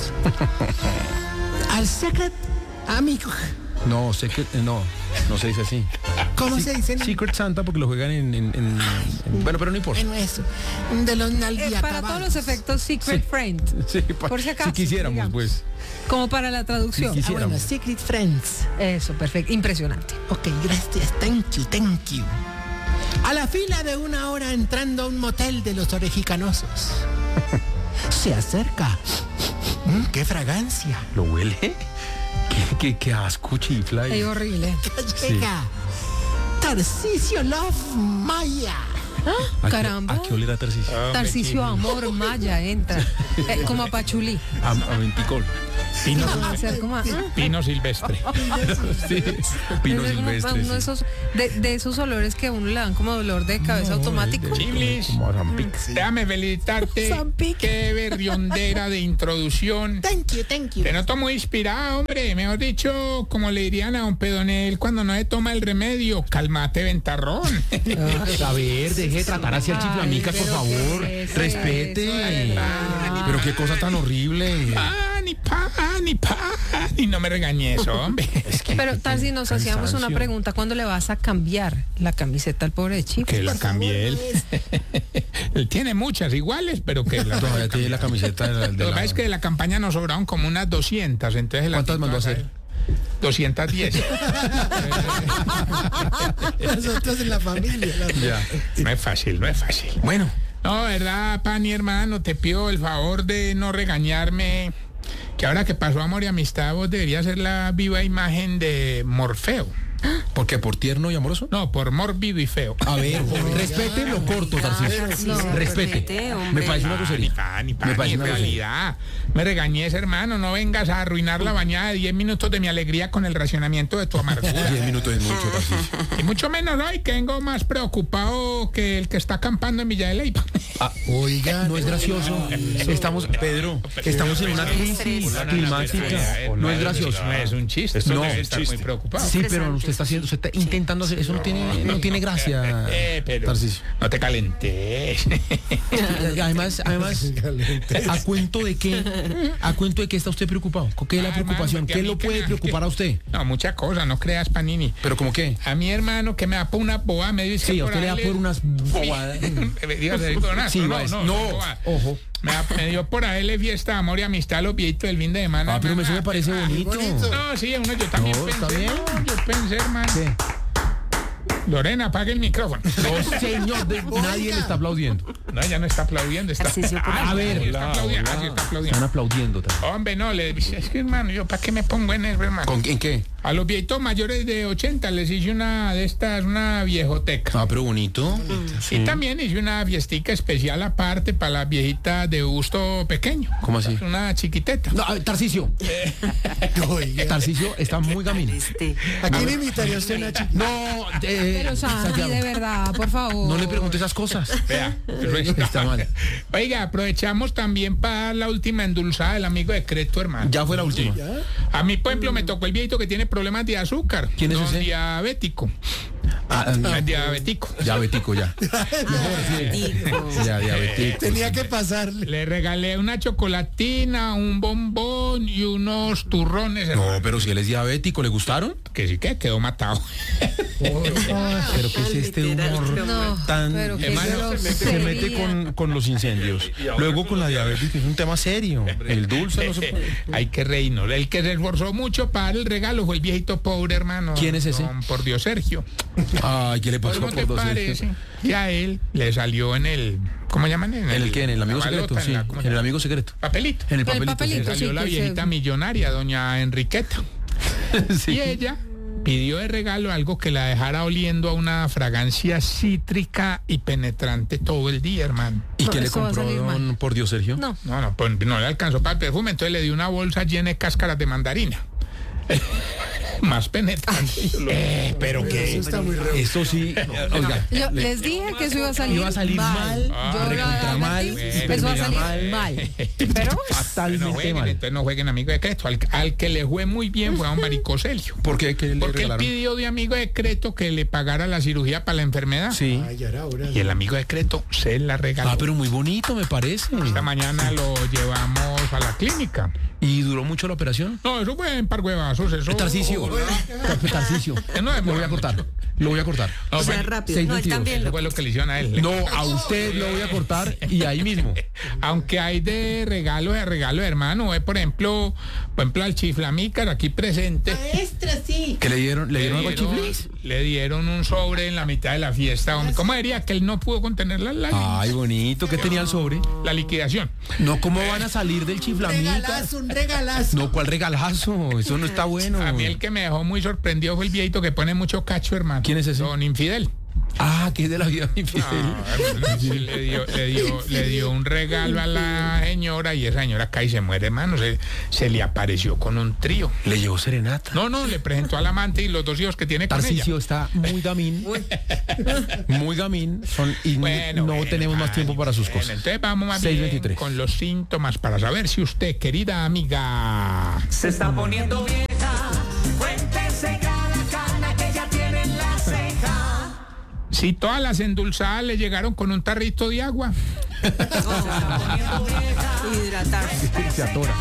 [SPEAKER 3] Al Secret Amigo.
[SPEAKER 1] No, sé que no, no se dice así.
[SPEAKER 3] ¿Cómo
[SPEAKER 1] Sí,
[SPEAKER 3] se dice?
[SPEAKER 1] Secret Santa porque lo juegan en, en- en- en- bueno, pero no importa.
[SPEAKER 3] Bueno, eso. De los
[SPEAKER 2] Eh,
[SPEAKER 3] nalguiacabados.
[SPEAKER 2] para todos los efectos, Secret
[SPEAKER 1] Sí.
[SPEAKER 2] Friend.
[SPEAKER 1] Sí, pa-
[SPEAKER 2] Por si acaso,
[SPEAKER 1] si quisiéramos,
[SPEAKER 2] digamos.
[SPEAKER 1] pues.
[SPEAKER 2] Como para la traducción.
[SPEAKER 1] Sí,
[SPEAKER 3] Ah, bueno,
[SPEAKER 1] quisiéramos.
[SPEAKER 3] Secret Friends.
[SPEAKER 2] Eso, perfecto. Impresionante.
[SPEAKER 3] Ok, gracias. Thank you, thank you. A la fila de una hora entrando a un motel de los orejicanosos. Se acerca. Mm, ¡Qué fragancia!
[SPEAKER 1] ¿Lo huele? ¿Qué, qué, qué asco, chifla?
[SPEAKER 2] Es horrible.
[SPEAKER 3] Llega Tarcisio Love Maya.
[SPEAKER 1] ¿A qué-
[SPEAKER 2] Caramba.
[SPEAKER 1] ¿A qué olerá Tarcisio?
[SPEAKER 2] Tarcisio Amor Maya entra. Eh, como a Pachulí.
[SPEAKER 1] A, a venticol.
[SPEAKER 4] Pino,
[SPEAKER 2] Va a ser como a- ah,
[SPEAKER 4] pino silvestre.
[SPEAKER 1] Sí, pino
[SPEAKER 2] es como
[SPEAKER 1] silvestre.
[SPEAKER 2] uno de
[SPEAKER 1] sí.
[SPEAKER 2] esos, de, de esos olores que a uno le dan como dolor de cabeza automático.
[SPEAKER 4] Chiblis,
[SPEAKER 1] Como a Zampic.
[SPEAKER 4] déjame felicitarte.
[SPEAKER 2] Zampic.
[SPEAKER 4] Qué berriondera de introducción.
[SPEAKER 3] Thank you, thank you.
[SPEAKER 4] Te noto muy inspirado, hombre. Mejor dicho, como le dirían a don Pedonel cuando no se toma el remedio, cálmate, ventarrón.
[SPEAKER 1] A ver, deje de tratar así al
[SPEAKER 2] Ay,
[SPEAKER 1] chiflamicas, por
[SPEAKER 2] pero
[SPEAKER 1] favor.
[SPEAKER 2] ¿qué es
[SPEAKER 1] Respete.
[SPEAKER 2] eso, de verdad?
[SPEAKER 1] Pero qué cosa tan horrible.
[SPEAKER 4] Ah, ni pa, ni pa. Y no me regañes, hombre.
[SPEAKER 2] Pero tal si nos hacíamos una pregunta, ¿cuándo le vas a cambiar la camiseta al pobre Chip?
[SPEAKER 4] Que la cambié él. Él tiene muchas iguales, pero que la
[SPEAKER 1] Todavía tiene la camiseta de la, de
[SPEAKER 4] Lo que
[SPEAKER 1] la-
[SPEAKER 4] pasa es que de la campaña nos sobraron como unas doscientas, entonces la
[SPEAKER 1] ¿Cuántas mandó a hacer?
[SPEAKER 4] doscientos diez.
[SPEAKER 3] Nosotros en la familia. la-
[SPEAKER 1] Ya.
[SPEAKER 4] No es fácil, no es fácil.
[SPEAKER 1] Bueno,
[SPEAKER 4] No, verdad, Pani, hermano, te pido el favor de no regañarme. Que ahora que pasó Amor y Amistad, vos deberías ser la viva imagen de Morfeo.
[SPEAKER 1] ¿por qué? ¿Por tierno y amoroso?
[SPEAKER 4] No, por mórbido y feo.
[SPEAKER 1] A ver, respete lo corto, Tarcisio.
[SPEAKER 2] No,
[SPEAKER 1] Respete.
[SPEAKER 2] respete, hombre.
[SPEAKER 1] Me parece una
[SPEAKER 4] Ni
[SPEAKER 1] grosería.
[SPEAKER 4] pa, ni pa,
[SPEAKER 1] Me
[SPEAKER 4] ni
[SPEAKER 1] parece
[SPEAKER 4] en
[SPEAKER 1] una grosería.
[SPEAKER 4] realidad. Me regañes, hermano. No vengas a arruinar la bañada de diez minutos de mi alegría con el racionamiento de tu amargura.
[SPEAKER 1] Diez minutos es mucho, Tarcisio.
[SPEAKER 4] Y mucho menos hoy, que vengo más preocupado que el que está acampando en Villa de Leyva.
[SPEAKER 1] Ah,
[SPEAKER 3] Oiga,
[SPEAKER 1] no es gracioso. Estamos, Pedro, estamos en una crisis climática. No es gracioso.
[SPEAKER 4] No es un chiste.
[SPEAKER 1] No,
[SPEAKER 4] No, debe
[SPEAKER 1] un
[SPEAKER 4] estar
[SPEAKER 1] chiste.
[SPEAKER 4] muy preocupado.
[SPEAKER 1] Sí, pero usted está haciendo, usted está intentando hacer, eso no tiene, no tiene gracia,
[SPEAKER 4] Eh, pero
[SPEAKER 1] Tarcisio.
[SPEAKER 4] no te calentes.
[SPEAKER 1] Además, además, ¿a cuento de qué? ¿A cuento de qué está usted preocupado? ¿Qué es la
[SPEAKER 4] Ah,
[SPEAKER 1] preocupación?
[SPEAKER 4] hermano, que
[SPEAKER 1] ¿Qué
[SPEAKER 4] a mí
[SPEAKER 1] lo
[SPEAKER 4] que
[SPEAKER 1] puede
[SPEAKER 4] me-
[SPEAKER 1] preocupar a usted?
[SPEAKER 4] No, muchas cosas, no creas, Panini.
[SPEAKER 1] ¿Pero cómo qué?
[SPEAKER 4] A mi hermano que me da por una boba, me dice
[SPEAKER 1] Sí,
[SPEAKER 4] que
[SPEAKER 1] a usted le da
[SPEAKER 4] ahí
[SPEAKER 1] por unas bobadas.
[SPEAKER 4] Me digas, eh, por unas-
[SPEAKER 1] Sí,
[SPEAKER 4] no,
[SPEAKER 1] va, es-
[SPEAKER 4] no,
[SPEAKER 1] no,
[SPEAKER 4] no, boba.
[SPEAKER 1] ojo.
[SPEAKER 4] Me, da- me dio por ahí fiesta de amor y amistad a los viejitos del fin de semana.
[SPEAKER 1] Ah, pero
[SPEAKER 4] hermano.
[SPEAKER 1] eso me parece bonito.
[SPEAKER 4] No, sí, uno yo también
[SPEAKER 1] No,
[SPEAKER 4] pensé.
[SPEAKER 1] está bien.
[SPEAKER 4] No, yo pensé, hermano.
[SPEAKER 1] ¿Qué?
[SPEAKER 4] Lorena, apague el micrófono.
[SPEAKER 1] No, señor, de- nadie le está aplaudiendo.
[SPEAKER 4] No, ya no está aplaudiendo. Está... Ah,
[SPEAKER 1] A ver,
[SPEAKER 4] sí está aplaudiendo. Ah, sí está aplaudiendo.
[SPEAKER 1] Están aplaudiendo. también.
[SPEAKER 4] Hombre, no, le dice, es que hermano, yo para qué me pongo en eso, hermano.
[SPEAKER 1] ¿Con en qué?
[SPEAKER 4] A los viejitos mayores de ochenta les hice una de estas, una viejoteca.
[SPEAKER 1] Ah, pero bonito.
[SPEAKER 4] Y también hice una fiestica especial aparte para las viejitas de gusto pequeño.
[SPEAKER 1] ¿Cómo así?
[SPEAKER 4] Una chiquiteta.
[SPEAKER 1] No, a ver, Tarcisio.
[SPEAKER 3] oiga.
[SPEAKER 1] Tarcisio está muy gamín.
[SPEAKER 3] ¿A quién invitaría usted una chica?
[SPEAKER 1] No, eh,
[SPEAKER 2] Pero Santi,
[SPEAKER 1] Santiago,
[SPEAKER 2] de verdad, por favor.
[SPEAKER 1] no le pregunte esas cosas.
[SPEAKER 4] Vea,
[SPEAKER 1] Está mal.
[SPEAKER 4] Oiga, aprovechamos también para dar la última endulzada del amigo de Creto, hermano.
[SPEAKER 1] Ya fue la última.
[SPEAKER 4] A mí, por ejemplo, me tocó el viejito que tiene problemas de azúcar.
[SPEAKER 1] ¿Quién es
[SPEAKER 4] don
[SPEAKER 1] ese?
[SPEAKER 4] diabético.
[SPEAKER 1] Ah, no.
[SPEAKER 4] Es diabético.
[SPEAKER 1] Diabético ya. Mejor, sí. Ya, diabético.
[SPEAKER 3] Tenía que pasarle.
[SPEAKER 4] Le regalé una chocolatina, un bombón y unos turrones.
[SPEAKER 1] No,
[SPEAKER 4] hermano.
[SPEAKER 1] pero si él es diabético, ¿le gustaron?
[SPEAKER 4] Que sí que quedó matado.
[SPEAKER 1] Pero ¿qué es este humor
[SPEAKER 2] No,
[SPEAKER 1] tan...
[SPEAKER 2] pero qué
[SPEAKER 1] Hermano, se
[SPEAKER 2] grosería.
[SPEAKER 1] mete con, con los incendios. Luego con la diabetes, que es un tema serio. El dulce no se puede...
[SPEAKER 4] Hay que reírnos. El que se esforzó mucho para el regalo fue el viejito pobre, hermano.
[SPEAKER 1] ¿Quién es ese?
[SPEAKER 4] Don Por Dios, Sergio.
[SPEAKER 1] Ay, ¿qué le pasó
[SPEAKER 4] ¿Cómo te
[SPEAKER 1] por dos
[SPEAKER 4] parece que a él le salió en el... ¿Cómo llaman?
[SPEAKER 1] ¿En el qué? ¿En el amigo
[SPEAKER 4] la
[SPEAKER 1] secreto?
[SPEAKER 4] balota,
[SPEAKER 1] Sí,
[SPEAKER 4] en la- ¿cómo se
[SPEAKER 1] en el
[SPEAKER 4] llama?
[SPEAKER 1] amigo secreto.
[SPEAKER 4] Papelito.
[SPEAKER 1] En el
[SPEAKER 2] El
[SPEAKER 1] papelito.
[SPEAKER 2] papelito.
[SPEAKER 4] Le salió
[SPEAKER 2] sí,
[SPEAKER 4] la
[SPEAKER 2] que
[SPEAKER 4] viejita
[SPEAKER 2] se-
[SPEAKER 4] millonaria, doña Enriqueta.
[SPEAKER 1] Sí.
[SPEAKER 4] Y ella pidió de regalo algo que la dejara oliendo a una fragancia cítrica y penetrante todo el día, hermano.
[SPEAKER 1] ¿Y
[SPEAKER 2] No,
[SPEAKER 1] qué le
[SPEAKER 2] esto va a
[SPEAKER 1] compró,
[SPEAKER 2] salir
[SPEAKER 1] don,
[SPEAKER 2] mal.
[SPEAKER 1] por Dios, Sergio?
[SPEAKER 2] No.
[SPEAKER 4] No, no, pues no le alcanzó para el perfume, entonces le dio una bolsa llena de cáscaras de mandarina. Más penetrante. Eh, pero que...
[SPEAKER 3] Eso está muy raro.
[SPEAKER 1] Eso sí, oiga,
[SPEAKER 2] Yo les dije que eso iba a salir,
[SPEAKER 1] Iba a salir mal,
[SPEAKER 4] Ah,
[SPEAKER 2] Yo
[SPEAKER 1] recontra
[SPEAKER 2] lo
[SPEAKER 1] mal,
[SPEAKER 2] advertí,
[SPEAKER 1] super
[SPEAKER 2] eso va a
[SPEAKER 1] mega
[SPEAKER 2] salir
[SPEAKER 1] mal.
[SPEAKER 2] mal. Pero
[SPEAKER 4] No
[SPEAKER 1] fatalmente
[SPEAKER 4] jueguen,
[SPEAKER 1] mal.
[SPEAKER 4] entonces no jueguen amigo secreto. Al, al que le fue muy bien fue a un varicocelio.
[SPEAKER 1] ¿Por qué? ¿Qué le
[SPEAKER 4] Porque él
[SPEAKER 1] regalaron?
[SPEAKER 4] pidió de amigo secreto que le pagara la cirugía para la enfermedad.
[SPEAKER 1] Sí.
[SPEAKER 3] Ay, ya era hora.
[SPEAKER 4] Y el amigo secreto se la regaló.
[SPEAKER 1] Ah, pero muy bonito, me parece.
[SPEAKER 4] Esta mañana lo llevamos a la clínica.
[SPEAKER 1] ¿Y duró mucho la operación?
[SPEAKER 4] No, eso fue en par huevazos. Eso...
[SPEAKER 1] Tarcisio. Tarcisio.
[SPEAKER 4] Que no demora
[SPEAKER 1] Lo voy a cortar.
[SPEAKER 4] mucho.
[SPEAKER 1] Lo voy a cortar.
[SPEAKER 4] No,
[SPEAKER 6] O sea,
[SPEAKER 4] bueno,
[SPEAKER 6] rápido. No, él
[SPEAKER 1] seiscientos veintidós.
[SPEAKER 6] también
[SPEAKER 4] eso
[SPEAKER 6] lo...
[SPEAKER 4] fue lo que le hicieron a él.
[SPEAKER 1] No, a usted lo voy a cortar y ahí mismo.
[SPEAKER 4] Aunque hay de regalo de regalo, hermano. eh, Por ejemplo, por ejemplo, al chiflamícar aquí presente.
[SPEAKER 1] ¿Qué le dieron? ¿Le
[SPEAKER 4] Le
[SPEAKER 1] dieron algo a
[SPEAKER 4] dieron,
[SPEAKER 1] Chiflis?
[SPEAKER 4] le dieron un sobre en la mitad de la fiesta. hombre. ¿Cómo diría que él no pudo contener la, la,
[SPEAKER 1] Ay, bonito. ¿Qué tenía el sobre?
[SPEAKER 4] la liquidación?
[SPEAKER 1] No, ¿cómo van a salir del chiflamita?
[SPEAKER 3] un regalazo.
[SPEAKER 1] No, ¿cuál regalazo? Eso no está bueno.
[SPEAKER 4] A mí el que me dejó muy sorprendido fue el viejito que pone mucho cacho, hermano.
[SPEAKER 1] ¿Quién es ese?
[SPEAKER 4] Don Infidel.
[SPEAKER 1] Ah, que es de la vida infidel.
[SPEAKER 4] Ah, hermano, sí, le, dio, le, dio, le dio un regalo a la señora y esa señora cae y se muere, hermano. Se, se le apareció con un trío.
[SPEAKER 1] Le llevó serenata.
[SPEAKER 4] No, no, le presentó al amante y los dos hijos que tiene con
[SPEAKER 1] Tarcisio
[SPEAKER 4] ella.
[SPEAKER 1] está muy gamín. Muy gamín. Son, y
[SPEAKER 4] Bueno,
[SPEAKER 1] no
[SPEAKER 4] bueno,
[SPEAKER 1] tenemos más
[SPEAKER 4] Manny,
[SPEAKER 1] tiempo para sus
[SPEAKER 4] bueno,
[SPEAKER 1] cosas.
[SPEAKER 4] Entonces vamos más
[SPEAKER 1] seis
[SPEAKER 4] bien
[SPEAKER 1] veintitrés.
[SPEAKER 4] con los síntomas para saber si usted, querida amiga,
[SPEAKER 7] Se está poniendo vieja, cuéntese cada cana que ya tiene en la ceja.
[SPEAKER 4] si todas las endulzadas le llegaron con un tarrito de agua.
[SPEAKER 6] Hidratarse,
[SPEAKER 1] Se atora.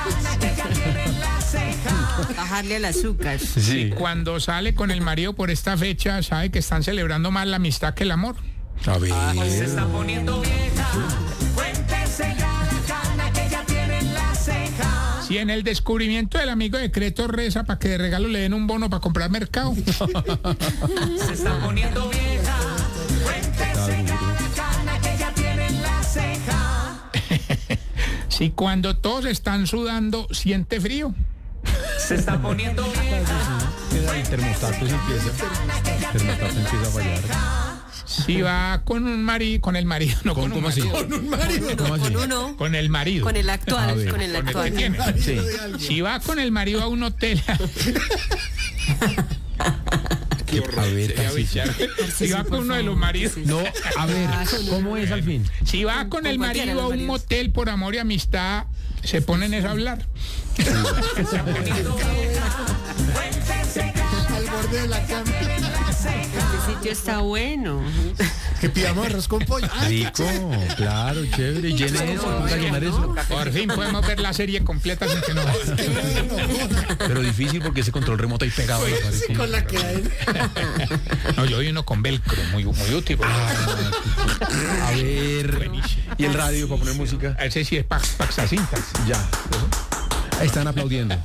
[SPEAKER 6] bajarle al azúcar.
[SPEAKER 1] Sí.
[SPEAKER 4] Cuando sale con el marido por esta fecha, sabe que están celebrando más la amistad que el amor.
[SPEAKER 1] A ver.
[SPEAKER 7] Se está poniendo vieja, cuéntese cada cana que ya tiene en la ceja.
[SPEAKER 4] Si en el descubrimiento del amigo secreto reza para que de regalo le den un bono para comprar mercado.
[SPEAKER 7] Se está poniendo vieja, cuéntese cada cana que ya tiene en la ceja.
[SPEAKER 4] Si cuando todos están sudando, siente frío.
[SPEAKER 7] Se está poniendo vieja,
[SPEAKER 1] El termostato se empieza. El termostato empieza a fallar.
[SPEAKER 4] Si va con un marido, con el marido, no con un
[SPEAKER 1] ¿Cómo así?
[SPEAKER 4] marido,
[SPEAKER 1] ¿Cómo así?
[SPEAKER 6] Con uno,
[SPEAKER 4] con el marido.
[SPEAKER 6] con el
[SPEAKER 1] A
[SPEAKER 6] actual,
[SPEAKER 1] ver.
[SPEAKER 6] con el
[SPEAKER 4] Con el que
[SPEAKER 6] actual.
[SPEAKER 4] tiene.
[SPEAKER 1] Sí.
[SPEAKER 4] Si va con el marido a un hotel.
[SPEAKER 1] A ver, Tarcisio.
[SPEAKER 4] Si va con uno de los maridos.
[SPEAKER 1] No, a ver, ¿cómo es al fin?
[SPEAKER 4] Si va con el
[SPEAKER 6] cualquiera de
[SPEAKER 4] marido a
[SPEAKER 6] los
[SPEAKER 4] un
[SPEAKER 6] maridos.
[SPEAKER 4] motel por amor y amistad, se ponen es a hablar.
[SPEAKER 3] Al borde de la cama.
[SPEAKER 6] Este sitio está bueno.
[SPEAKER 3] Que pidamos arroz con pollo. Ay,
[SPEAKER 1] Rico, claro, chévere. Llene eso, ponga a llenar eso.
[SPEAKER 4] Por fin podemos ver la serie completa sin que nos
[SPEAKER 1] Pero difícil porque ese control remoto ahí pegado a la pared.
[SPEAKER 3] sí, con la que hay.
[SPEAKER 4] No, yo vi uno con velcro, muy, muy útil.
[SPEAKER 1] A ver. ¿Y el radio para poner música?
[SPEAKER 4] Ese sí es pax, paxacintas.
[SPEAKER 1] Ya. Están aplaudiendo.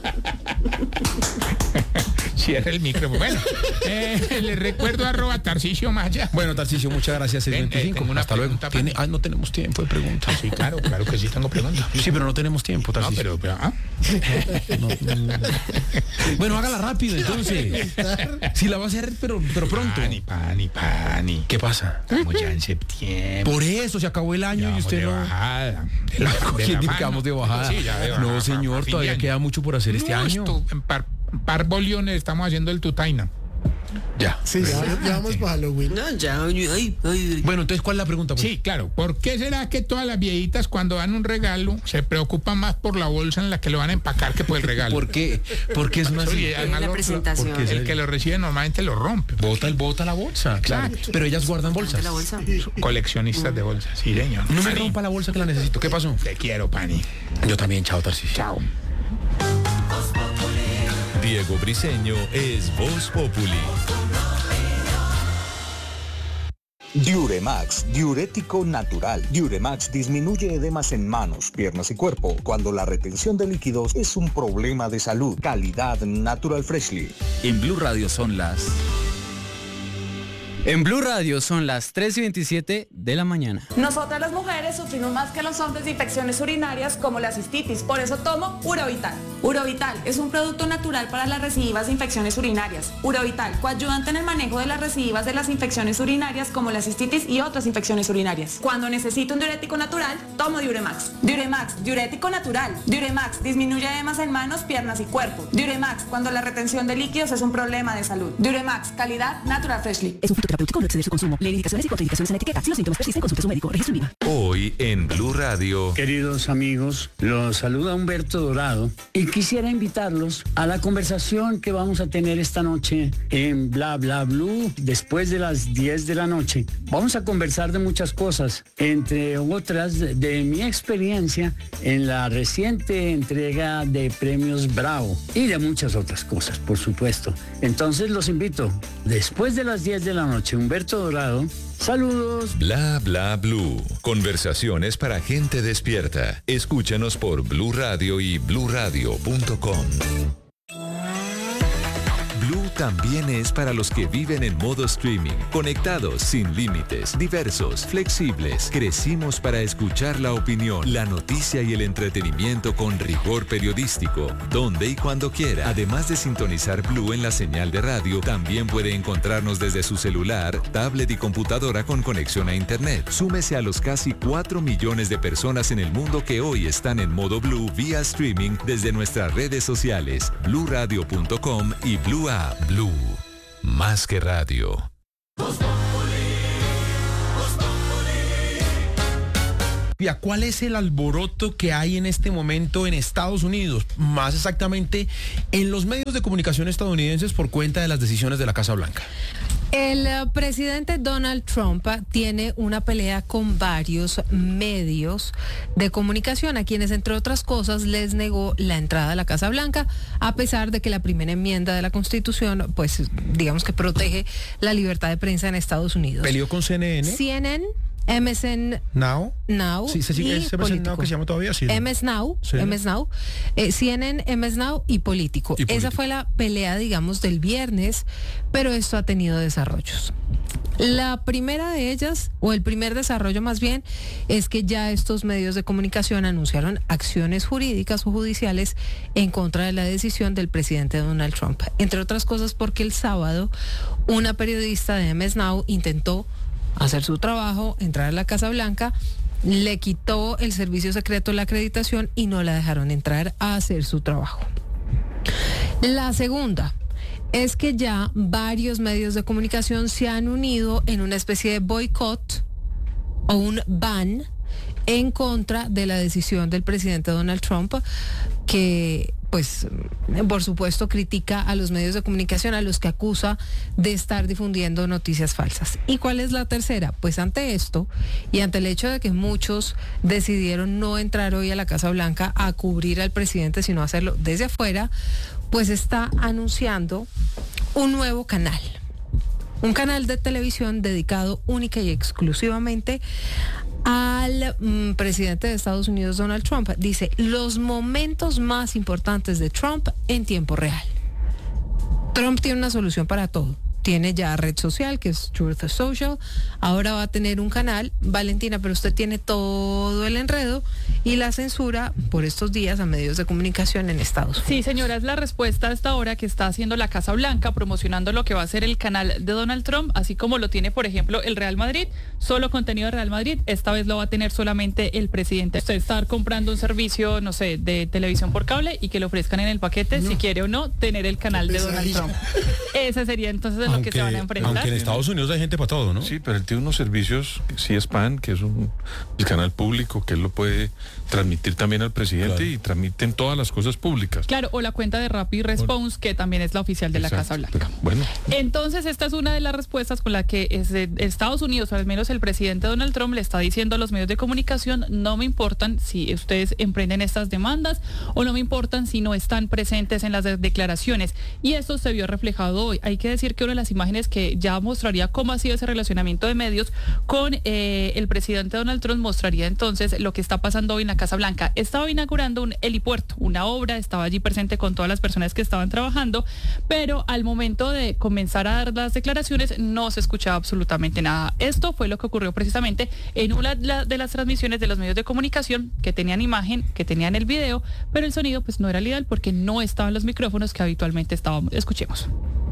[SPEAKER 4] Cierra el micrófono. Bueno, eh, les recuerdo arroba Tarcisio Maya.
[SPEAKER 1] Bueno, Tarcisio, muchas gracias.
[SPEAKER 4] Ven, eh,
[SPEAKER 1] seis veinticinco.
[SPEAKER 4] tengo una
[SPEAKER 1] Hasta luego.
[SPEAKER 4] pregunta
[SPEAKER 1] ¿Tiene?
[SPEAKER 4] para
[SPEAKER 1] Ah, no tenemos tiempo de preguntas.
[SPEAKER 4] Sí, claro, claro que sí tengo preguntas.
[SPEAKER 1] Sí, pero no tenemos tiempo,
[SPEAKER 4] No,
[SPEAKER 1] Tarcisio.
[SPEAKER 4] pero, pero ah.
[SPEAKER 1] No, no. Bueno, hágala rápido, entonces. Si la va a hacer, pero, pero pronto.
[SPEAKER 4] Pani, pani, pani.
[SPEAKER 1] ¿Qué pasa?
[SPEAKER 4] Estamos ya en septiembre.
[SPEAKER 1] Por eso se acabó el año
[SPEAKER 4] Ya
[SPEAKER 1] y
[SPEAKER 4] vamos
[SPEAKER 1] usted
[SPEAKER 4] de
[SPEAKER 1] no.
[SPEAKER 4] bajada. De la, de
[SPEAKER 1] ¿Quién
[SPEAKER 4] la
[SPEAKER 1] dice que
[SPEAKER 4] mano.
[SPEAKER 1] vamos de bajada?
[SPEAKER 4] Sí, ya de bajada,
[SPEAKER 1] No,
[SPEAKER 4] pa-
[SPEAKER 1] señor,
[SPEAKER 4] pa fin de
[SPEAKER 1] todavía
[SPEAKER 4] año.
[SPEAKER 1] queda mucho por hacer este
[SPEAKER 4] No,
[SPEAKER 1] año.
[SPEAKER 4] esto, en par, par boliones estamos haciendo el Tutaina.
[SPEAKER 1] Ya.
[SPEAKER 3] Sí, ya, ya vamos para Halloween.
[SPEAKER 6] No, ya, ay, ay, ay.
[SPEAKER 1] Bueno, entonces, ¿cuál es la pregunta? Pues?
[SPEAKER 4] Sí, claro. ¿Por qué será que todas las viejitas cuando dan un regalo se preocupan más por la bolsa en la que lo van a empacar que por el regalo?
[SPEAKER 1] ¿Por qué? ¿Por qué es una
[SPEAKER 4] Oye,
[SPEAKER 1] así?
[SPEAKER 4] además
[SPEAKER 6] la
[SPEAKER 4] lo-
[SPEAKER 6] presentación.
[SPEAKER 4] porque el que lo recibe normalmente lo rompe.
[SPEAKER 1] Bota el bota la bolsa, claro. Pero ellas guardan bolsas.
[SPEAKER 6] La bolsa.
[SPEAKER 4] Coleccionistas de bolsas, sí, señor.
[SPEAKER 1] No me
[SPEAKER 4] Pani,
[SPEAKER 1] rompa la bolsa que la necesito. ¿Qué pasó?
[SPEAKER 4] te quiero, Pani.
[SPEAKER 1] Yo también, chao, Tarcisio.
[SPEAKER 4] Chao.
[SPEAKER 8] Diego Briseño es Voz Populi.
[SPEAKER 9] Diuremax, diurético natural. Diuremax disminuye edemas en manos, piernas y cuerpo cuando la retención de líquidos es un problema de salud. Calidad Natural Freshly.
[SPEAKER 10] En Blue Radio son las... En Blue Radio son las tres y veintisiete de la mañana.
[SPEAKER 11] Nosotras las mujeres sufrimos más que los hombres de infecciones urinarias como la cistitis, por eso tomo Urovital. Urovital es un producto natural para las recidivas de infecciones urinarias. Urovital, coayudante en el manejo de las recidivas de las infecciones urinarias como la cistitis y otras infecciones urinarias. Cuando necesito un diurético natural, tomo Diuremax. Diuremax, diurético natural. Diuremax disminuye edemas en manos, piernas y cuerpo. Diuremax, cuando la retención de líquidos es un problema de salud. Diuremax, calidad Natural Freshly.
[SPEAKER 12] Es un fitoterapéutico, no exceder su consumo. Lee indicaciones y contraindicaciones en la etiqueta. Si los síntomas persisten, consulte a su médico. Registro INVIMA.
[SPEAKER 8] Hoy en Blue Radio.
[SPEAKER 13] Queridos amigos, los saluda Humberto Dorado y quisiera invitarlos a la conversación que vamos a tener esta noche en Bla Bla Blue después de las diez de la noche. Vamos a conversar de muchas cosas, entre otras de, de mi experiencia en la reciente entrega de premios Bravo y de muchas otras cosas, por supuesto. Entonces los invito, después de las diez de la noche, Humberto Dorado. Saludos.
[SPEAKER 8] Bla Bla Blue. Conversaciones para gente despierta. Escúchanos por Blue Radio y blue radio punto com. Blue también es para los que viven en modo streaming, conectados, sin límites, diversos, flexibles. Crecimos para escuchar la opinión, la noticia y el entretenimiento con rigor periodístico, donde y cuando quiera. Además de sintonizar Blue en la señal de radio, también puede encontrarnos desde su celular, tablet y computadora con conexión a internet. Súmese a los casi cuatro millones de personas en el mundo que hoy están en modo Blue vía streaming desde nuestras redes sociales, blue radio punto com y Blue App. Blue, más que radio.
[SPEAKER 1] ¿Cuál es el alboroto que hay en este momento en Estados Unidos? Más exactamente en los medios de comunicación estadounidenses por cuenta de las decisiones de la Casa Blanca.
[SPEAKER 2] El uh, presidente Donald Trump uh, tiene una pelea con varios medios de comunicación a quienes, entre otras cosas, les negó la entrada a la Casa Blanca, a pesar de que la primera enmienda de la Constitución, pues, digamos que protege la libertad de prensa en Estados Unidos.
[SPEAKER 1] ¿Peleó con C N N?
[SPEAKER 2] C N N, M S N
[SPEAKER 1] Now.
[SPEAKER 2] Now.
[SPEAKER 1] Sí, se sigue
[SPEAKER 2] y
[SPEAKER 1] ese M S N Now que se llama todavía así.
[SPEAKER 2] M S Now,
[SPEAKER 1] Sí.
[SPEAKER 2] M S Now, eh, C N N, M S Now y Político.
[SPEAKER 1] Y Político.
[SPEAKER 2] Esa fue la pelea, digamos, del viernes, pero esto ha tenido desarrollos. La primera de ellas, o el primer desarrollo más bien, es que ya estos medios de comunicación anunciaron acciones jurídicas o judiciales en contra de la decisión del presidente Donald Trump. Entre otras cosas porque el sábado una periodista de M S Now intentó hacer su trabajo, entrar a la Casa Blanca, le quitó el servicio secreto la acreditación y no la dejaron entrar a hacer su trabajo. La segunda es que ya varios medios de comunicación se han unido en una especie de boicot o un ban en contra de la decisión del presidente Donald Trump, que pues por supuesto critica a los medios de comunicación a los que acusa de estar difundiendo noticias falsas. ¿Y cuál es la tercera? Pues ante esto y ante el hecho de que muchos decidieron no entrar hoy a la Casa Blanca a cubrir al presidente, sino hacerlo desde afuera, pues está anunciando un nuevo canal. Un canal de televisión dedicado única y exclusivamente al mm, presidente de Estados Unidos, Donald Trump. Dice, los momentos más importantes de Trump en tiempo real. Trump tiene una solución para todo. Tiene ya red social, que es Truth Social. Ahora va a tener un canal. Valentina, pero usted tiene todo el enredo y la censura por estos días a medios de comunicación en Estados Unidos.
[SPEAKER 14] Sí, señora, es la respuesta a esta hora que está haciendo la Casa Blanca, promocionando lo que va a ser el canal de Donald Trump, así como lo tiene, por ejemplo, el Real Madrid. Solo contenido de Real Madrid. Esta vez lo va a tener solamente el presidente. Usted estar comprando un servicio, no sé, de televisión por cable y que le ofrezcan en el paquete, no. si quiere o no, tener el canal de Donald Trump. Ese sería entonces es lo que se van a enfrentar.
[SPEAKER 1] Aunque en Estados Unidos hay gente para todo, ¿no?
[SPEAKER 15] Sí, pero él tiene unos servicios, C S P A N, que es un el canal público, que él lo puede transmitir también al presidente, claro. Y transmiten todas las cosas públicas.
[SPEAKER 14] Claro, o la cuenta de Rapid Response, que también es la oficial de la Exacto, Casa Blanca.
[SPEAKER 15] Pero, bueno.
[SPEAKER 14] Entonces, esta es una de las respuestas con la que es de Estados Unidos, o al menos el presidente Donald Trump, le está diciendo a los medios de comunicación: no me importan si ustedes emprenden estas demandas, o no me importan si no están presentes en las de- declaraciones. Y esto se vio reflejado hoy. Hay que decir que una de las imágenes que ya mostraría cómo ha sido ese relacionamiento de medios con eh, el presidente Donald Trump mostraría entonces lo que está pasando hoy en la Casa Blanca. Estaba inaugurando un helipuerto, una obra, estaba allí presente con todas las personas que estaban trabajando, pero al momento de comenzar a dar las declaraciones no se escuchaba absolutamente nada. Esto fue lo que ocurrió precisamente en una de las transmisiones de los medios de comunicación que tenían imagen, que tenían el video, pero el sonido pues no era el ideal porque no estaban los micrófonos que habitualmente estábamos. Escuchemos.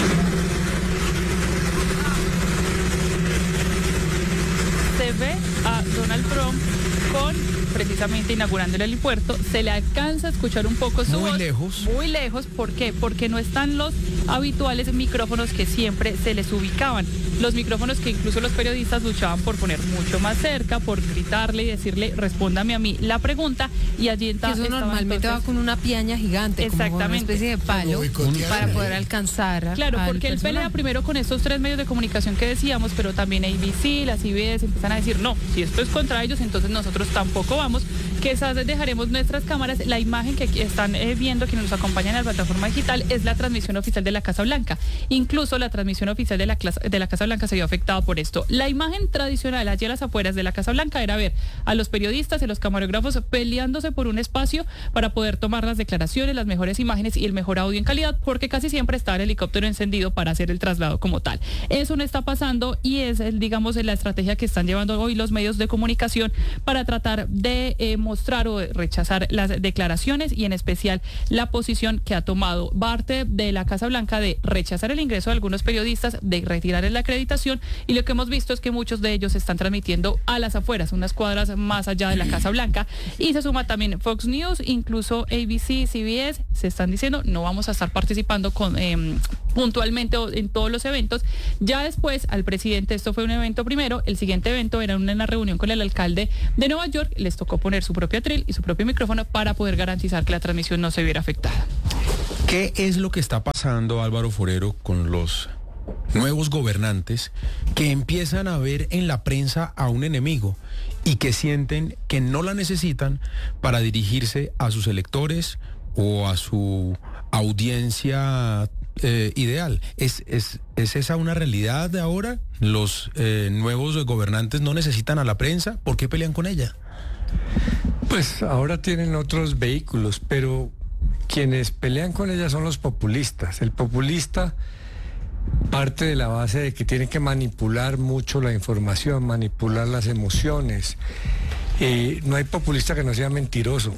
[SPEAKER 14] Se ve a Donald Trump con precisamente inaugurando el helipuerto, se le alcanza a escuchar un poco su
[SPEAKER 1] Muy
[SPEAKER 14] voz,
[SPEAKER 1] lejos.
[SPEAKER 14] Muy lejos, ¿por qué? Porque no están los habituales micrófonos que siempre se les ubicaban. Los micrófonos que incluso los periodistas luchaban por poner mucho más cerca, por gritarle y decirle: respóndame a mí la pregunta, y allí está.
[SPEAKER 2] Eso normalmente entonces, va con una piaña gigante,
[SPEAKER 14] exactamente,
[SPEAKER 2] como una especie de palo, para poder alcanzar.
[SPEAKER 14] Claro, porque él pelea primero con estos tres medios de comunicación que decíamos, pero también A B C, las C B S empiezan a decir: no, si esto es contra ellos, entonces nosotros tampoco vamos, que esas dejaremos nuestras cámaras. La imagen que aquí están eh, viendo, quienes nos acompañan en la plataforma digital, es la transmisión oficial de la Casa Blanca. Incluso la transmisión oficial de la, de la Casa Blanca se vio afectada por esto. La imagen tradicional allí a las afueras de la Casa Blanca era ver a los periodistas y los camarógrafos peleándose por un espacio para poder tomar las declaraciones, las mejores imágenes y el mejor audio en calidad, porque casi siempre está el helicóptero encendido para hacer el traslado como tal. Eso no está pasando y es, el, digamos, la estrategia que están llevando hoy los medios de comunicación para tratar de eh, mostrar o de rechazar las declaraciones, y en especial la posición que ha tomado parte de la Casa Blanca de rechazar el ingreso de algunos periodistas, de retirar la acreditación, y lo que hemos visto es que muchos de ellos están transmitiendo a las afueras, unas cuadras más allá de la Casa Blanca, y se suma también Fox News, incluso A B C, C B S, se están diciendo: no vamos a estar participando con eh, puntualmente en todos los eventos. Ya después al presidente, esto fue un evento primero, el siguiente evento era una, una reunión con el alcalde de Nueva York, les tocó poner su propio atril y su propio micrófono para poder garantizar que la transmisión no se viera afectada.
[SPEAKER 1] ¿Qué es lo que está pasando, Álvaro Forero, con los nuevos gobernantes que empiezan a ver en la prensa a un enemigo y que sienten que no la necesitan para dirigirse a sus electores o a su audiencia eh, ideal? ¿Es, es, ¿Es esa una realidad de ahora? ¿Los eh, nuevos gobernantes no necesitan a la prensa? ¿Por qué pelean con ella?
[SPEAKER 16] Pues ahora tienen otros vehículos, pero quienes pelean con ella son los populistas. El populista parte de la base de que tiene que manipular mucho la información, manipular las emociones. Eh, no hay populista que no sea mentiroso,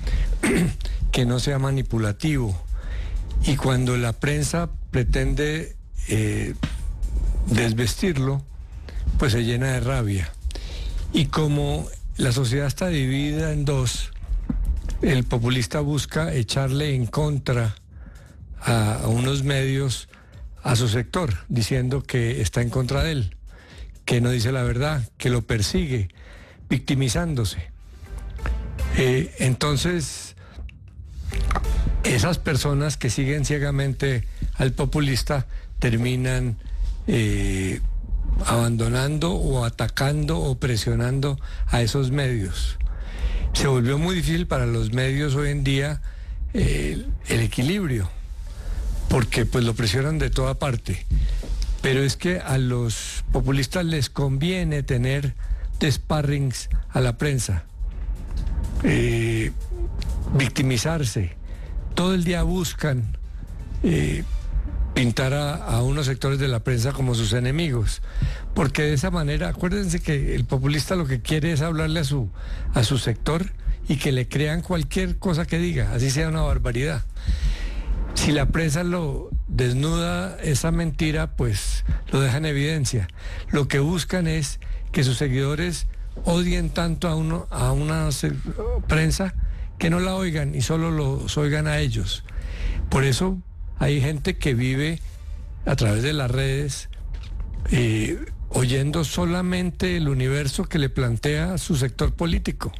[SPEAKER 16] que no sea manipulativo. Y cuando la prensa pretende eh, desvestirlo, pues se llena de rabia. Y como la sociedad está dividida en dos, el populista busca echarle en contra a, a unos medios, a su sector, diciendo que está en contra de él, que no dice la verdad, que lo persigue, victimizándose. Eh, entonces, esas personas que siguen ciegamente al populista terminan eh, abandonando o atacando o presionando a esos medios. Se volvió muy difícil para los medios hoy en día eh, el equilibrio, porque pues lo presionan de toda parte. Pero es que a los populistas les conviene tener de sparrings a la prensa, eh, victimizarse. Todo el día buscan eh, pintar a, a unos sectores de la prensa como sus enemigos, porque de esa manera, acuérdense que el populista lo que quiere es hablarle a su, a su sector y que le crean cualquier cosa que diga, así sea una barbaridad. Si la prensa lo desnuda esa mentira, pues lo deja en evidencia. Lo que buscan es que sus seguidores odien tanto a, uno, a una prensa que no la oigan y solo los oigan a ellos. Por eso hay gente que vive a través de las redes, eh, oyendo solamente el universo que le plantea su sector político,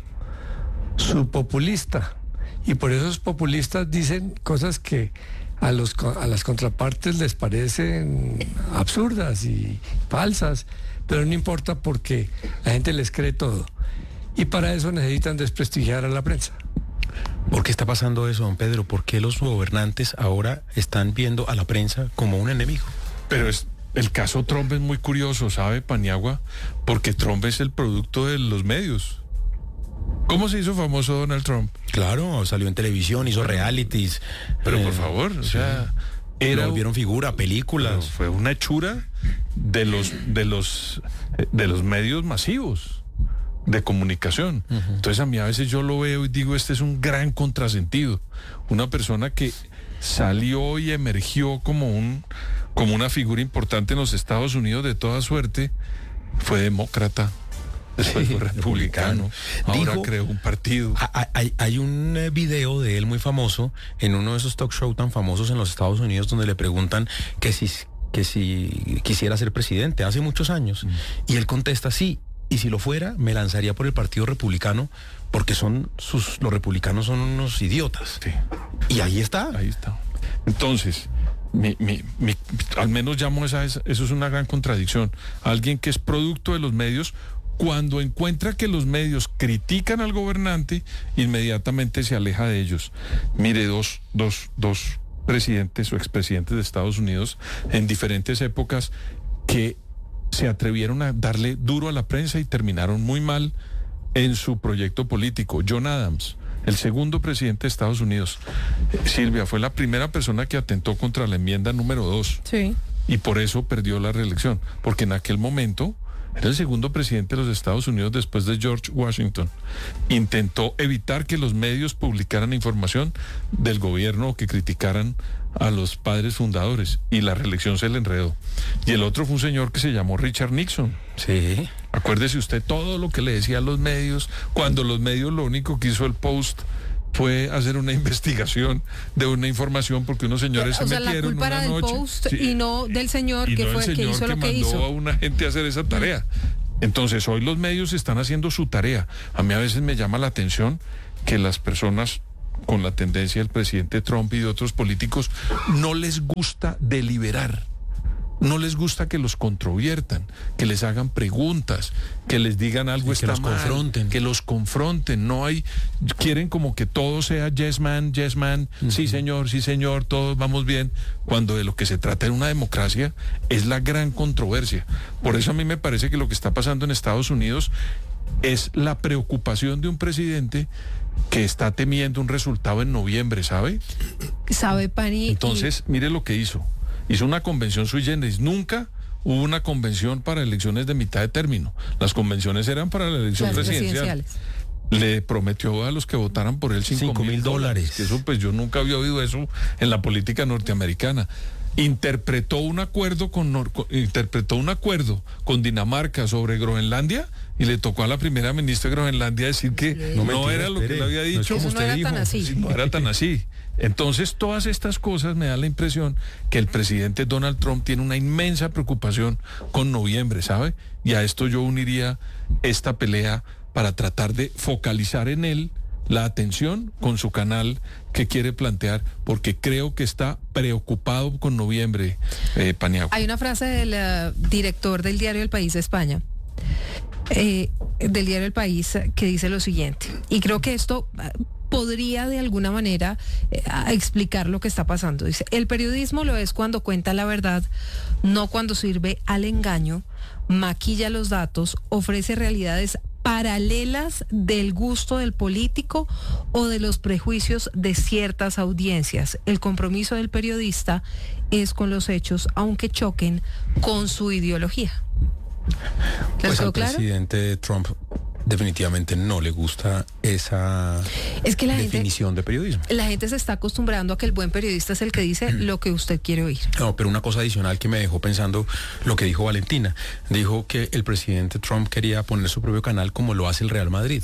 [SPEAKER 16] su populista. Y por eso los populistas dicen cosas que a, los, a las contrapartes les parecen absurdas y falsas, pero no importa porque la gente les cree todo. Y para eso necesitan desprestigiar a la prensa.
[SPEAKER 1] ¿Por qué está pasando eso, don Pedro? ¿Por qué los gobernantes ahora están viendo a la prensa como un enemigo?
[SPEAKER 15] Pero es, el caso Trump es muy curioso, ¿sabe, Paniagua? Porque Trump es el producto de los medios. ¿Cómo se hizo famoso Donald Trump?
[SPEAKER 1] Claro, salió en televisión, hizo realities.
[SPEAKER 15] Pero
[SPEAKER 1] eh,
[SPEAKER 15] por favor, o
[SPEAKER 1] sí.
[SPEAKER 15] sea,
[SPEAKER 1] era, lo volvieron figura, películas.
[SPEAKER 15] Fue una hechura de los, de los, de los medios masivos de comunicación. Uh-huh. Entonces a mí a veces yo lo veo y digo, este es un gran contrasentido. Una persona que salió y emergió como un, como una figura importante en los Estados Unidos de toda suerte, fue demócrata. Después fue republicano, ahora Dijo, creó un partido.
[SPEAKER 1] Hay, hay un video de él muy famoso en uno de esos talk show tan famosos en los Estados Unidos donde le preguntan que si, que si quisiera ser presidente hace muchos años. Mm. Y él contesta sí, y si lo fuera me lanzaría por el Partido Republicano porque son sus, los republicanos son unos idiotas.
[SPEAKER 15] Sí.
[SPEAKER 1] Y ahí está.
[SPEAKER 15] Ahí está. Entonces, mi, mi, mi, al menos llamo esa, esa, eso es una gran contradicción. Alguien que es producto de los medios, cuando encuentra que los medios critican al gobernante, inmediatamente se aleja de ellos. Mire, dos, dos, dos presidentes o expresidentes de Estados Unidos en diferentes épocas que se atrevieron a darle duro a la prensa y terminaron muy mal en su proyecto político. John Adams, el segundo presidente de Estados Unidos. Eh, Silvia, fue la primera persona que atentó contra la enmienda número dos.
[SPEAKER 2] Sí.
[SPEAKER 15] Y por eso perdió la reelección, porque en aquel momento era el segundo presidente de los Estados Unidos después de George Washington. Intentó evitar que los medios publicaran información del gobierno o que criticaran a los padres fundadores, y la reelección se le enredó. Y el otro fue un señor que se llamó Richard Nixon.
[SPEAKER 1] Sí.
[SPEAKER 15] Acuérdese usted todo lo que le decía a los medios, cuando los medios lo único que hizo el Post fue hacer una investigación de una información porque unos señores
[SPEAKER 2] o
[SPEAKER 15] se
[SPEAKER 2] sea,
[SPEAKER 15] metieron
[SPEAKER 2] la culpa
[SPEAKER 15] una
[SPEAKER 2] era del
[SPEAKER 15] noche,
[SPEAKER 2] Post
[SPEAKER 15] sí,
[SPEAKER 2] y no del señor
[SPEAKER 15] y
[SPEAKER 2] que
[SPEAKER 15] no
[SPEAKER 2] fue
[SPEAKER 15] el
[SPEAKER 2] el que
[SPEAKER 15] señor
[SPEAKER 2] hizo
[SPEAKER 15] que
[SPEAKER 2] lo que
[SPEAKER 15] mandó
[SPEAKER 2] hizo.
[SPEAKER 15] a una gente a hacer esa tarea. Entonces hoy los medios están haciendo su tarea. A mí a veces me llama la atención que las personas con la tendencia del presidente Trump y de otros políticos no les gusta deliberar. No les gusta que los controviertan, que les hagan preguntas, que les digan algo
[SPEAKER 1] sí,
[SPEAKER 15] está
[SPEAKER 1] que los
[SPEAKER 15] mal,
[SPEAKER 1] confronten.
[SPEAKER 15] que los confronten. No hay, quieren como que todo sea yes man, yes man, uh-huh. sí señor, sí señor, todos vamos bien, cuando de lo que se trata en una democracia es la gran controversia. Por eso a mí me parece que lo que está pasando en Estados Unidos es la preocupación de un presidente que está temiendo un resultado en noviembre, ¿sabe?
[SPEAKER 2] ¿Sabe, Pani?
[SPEAKER 15] Entonces, y... mire lo que hizo. Hizo una convención sui generis. Nunca hubo una convención para elecciones de mitad de término. Las convenciones eran para la elección
[SPEAKER 2] Las
[SPEAKER 15] presidencial. Le prometió a los que votaran por él cinco mil dólares. Que eso, pues yo nunca había oído eso en la política norteamericana. Interpretó un acuerdo con, con interpretó un acuerdo con Dinamarca sobre Groenlandia y le tocó a la primera ministra de Groenlandia decir que sí. no, no era lo que le había dicho.
[SPEAKER 2] No, no era dijo, tan así.
[SPEAKER 15] No era tan así. Entonces, todas estas cosas me dan la impresión que el presidente Donald Trump tiene una inmensa preocupación con noviembre, ¿sabe? Y a esto yo uniría esta pelea para tratar de focalizar en él la atención con su canal que quiere plantear, porque creo que está preocupado con noviembre, eh, Paniagua.
[SPEAKER 2] Hay una frase del uh, director del diario El País de España, eh, del diario El País, que dice lo siguiente, y creo que esto Uh, podría de alguna manera eh, explicar lo que está pasando. Dice, el periodismo lo es cuando cuenta la verdad, no cuando sirve al engaño, maquilla los datos, ofrece realidades paralelas del gusto del político o de los prejuicios de ciertas audiencias. El compromiso del periodista es con los hechos, aunque choquen con su ideología.
[SPEAKER 1] Pues al
[SPEAKER 2] claro?
[SPEAKER 1] presidente Trump definitivamente no le gusta esa
[SPEAKER 2] es que la
[SPEAKER 1] definición
[SPEAKER 2] gente,
[SPEAKER 1] de periodismo.
[SPEAKER 2] La gente se está acostumbrando a que el buen periodista es el que dice lo que usted quiere oír.
[SPEAKER 1] No, pero una cosa adicional que me dejó pensando lo que dijo Valentina. Dijo que el presidente Trump quería poner su propio canal como lo hace el Real Madrid.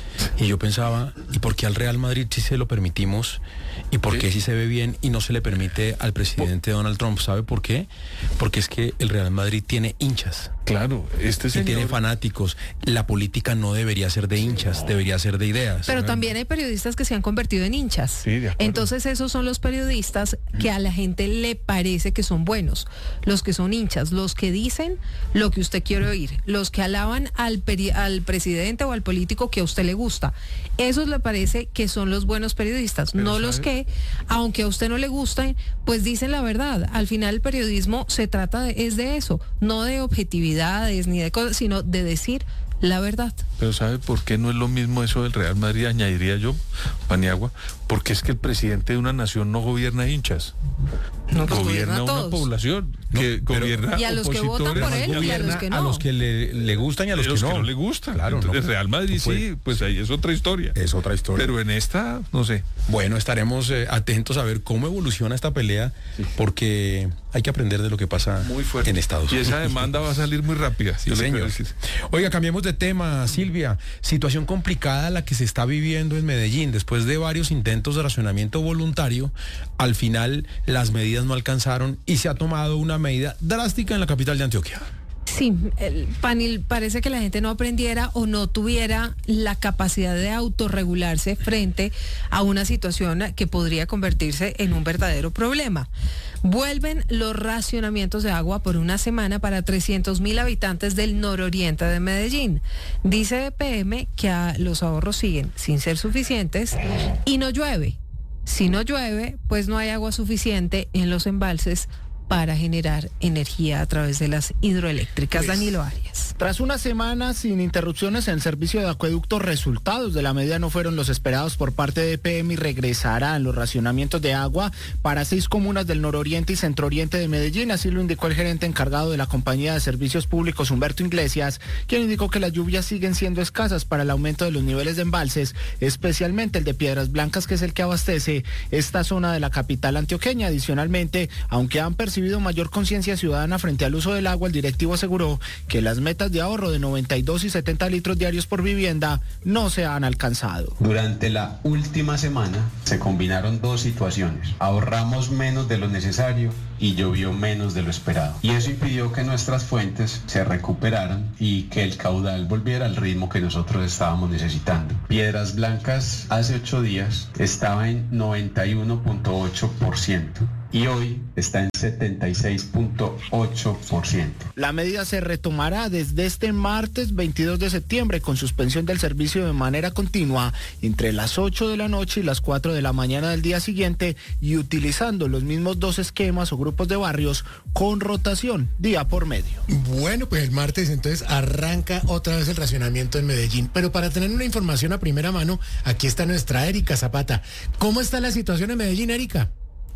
[SPEAKER 1] Y yo pensaba, ¿y por qué al Real Madrid sí se lo permitimos? ¿Y por qué sí se ve bien y no se le permite al presidente Donald Trump? ¿Sabe por qué? Porque es que el Real Madrid tiene hinchas.
[SPEAKER 15] Claro, este
[SPEAKER 1] señor... Y tiene fanáticos. La política no debería ser de hinchas, no. debería ser de ideas.
[SPEAKER 2] Pero también hay periodistas que se han convertido en hinchas.
[SPEAKER 15] Sí, de acuerdo.
[SPEAKER 2] Entonces esos son los periodistas que a la gente le parece que son buenos. Los que son hinchas, los que dicen lo que usted quiere oír. Los que alaban al, peri- al presidente o al político que a usted le gusta. Esos le parece que son los buenos periodistas. Pero no ¿sabe? Los que, aunque a usted no le gusten, pues dicen la verdad. Al final el periodismo se trata de, es de eso, no de objetividad ni de cosas, sino de decir la verdad.
[SPEAKER 15] Pero ¿sabe por qué no es lo mismo eso del Real Madrid? Añadiría yo, Paniagua, porque es que el presidente de una nación no gobierna hinchas.
[SPEAKER 2] No, pues
[SPEAKER 15] gobierna,
[SPEAKER 2] gobierna
[SPEAKER 15] una población que
[SPEAKER 1] no,
[SPEAKER 15] gobierna
[SPEAKER 2] y a los que votan por él y a los que no.
[SPEAKER 1] A los que le, le gustan y a los,
[SPEAKER 15] los
[SPEAKER 1] que,
[SPEAKER 15] que
[SPEAKER 1] no.
[SPEAKER 15] no le gustan.
[SPEAKER 1] Claro,
[SPEAKER 15] Entonces,
[SPEAKER 1] no,
[SPEAKER 15] el Real Madrid
[SPEAKER 1] no
[SPEAKER 15] sí, pues ahí es otra historia.
[SPEAKER 1] Es otra historia.
[SPEAKER 15] Pero en esta, no sé.
[SPEAKER 1] Bueno, estaremos eh, atentos a ver cómo evoluciona esta pelea, sí. porque hay que aprender de lo que pasa
[SPEAKER 15] muy fuerte
[SPEAKER 1] en Estados Unidos.
[SPEAKER 15] Y esa demanda va a salir muy rápida.
[SPEAKER 1] Sí, señor. Oiga, cambiemos de tema, Silvia. Situación complicada la que se está viviendo en Medellín. Después de varios intentos de racionamiento voluntario, al final las medidas no alcanzaron y se ha tomado una medida drástica en la capital de Antioquia.
[SPEAKER 2] Sí, el panel parece que la gente no aprendiera o no tuviera la capacidad de autorregularse frente a una situación que podría convertirse en un verdadero problema. Vuelven los racionamientos de agua por una semana para trescientos mil habitantes del nororiente de Medellín. Dice E P M que a los ahorros siguen sin ser suficientes y no llueve. Si no llueve, pues no hay agua suficiente en los embalses para generar energía a través de las hidroeléctricas. Pues, Danilo Arias.
[SPEAKER 17] Tras una semana sin interrupciones en el servicio de acueducto, resultados de la medida no fueron los esperados por parte de E P M y regresarán los racionamientos de agua para seis comunas del nororiente y centrooriente de Medellín. Así lo indicó el gerente encargado de la compañía de servicios públicos, Humberto Iglesias, quien indicó que las lluvias siguen siendo escasas para el aumento de los niveles de embalses, especialmente el de Piedras Blancas, que es el que abastece esta zona de la capital antioqueña. Adicionalmente, aunque han percibido mayor conciencia ciudadana frente al uso del agua, el directivo aseguró que las metas de ahorro de noventa y dos y setenta litros diarios por vivienda no se han alcanzado.
[SPEAKER 18] Durante la última semana se combinaron dos situaciones. Ahorramos menos de lo necesario y llovió menos de lo esperado. Y eso impidió que nuestras fuentes se recuperaran y que el caudal volviera al ritmo que nosotros estábamos necesitando. Piedras Blancas hace ocho días estaba en noventa y uno punto ocho por ciento. Y hoy está en setenta y seis punto ocho por ciento.
[SPEAKER 17] La medida se retomará desde este martes veintidós de septiembre con suspensión del servicio de manera continua entre las ocho de la noche y las cuatro de la mañana del día siguiente y utilizando los mismos dos esquemas o grupos de barrios con rotación día por medio.
[SPEAKER 3] Bueno, pues el martes entonces arranca otra vez el racionamiento en Medellín. Pero para tener una información a primera mano, aquí está nuestra Erika Zapata. ¿Cómo está la situación en Medellín, Erika?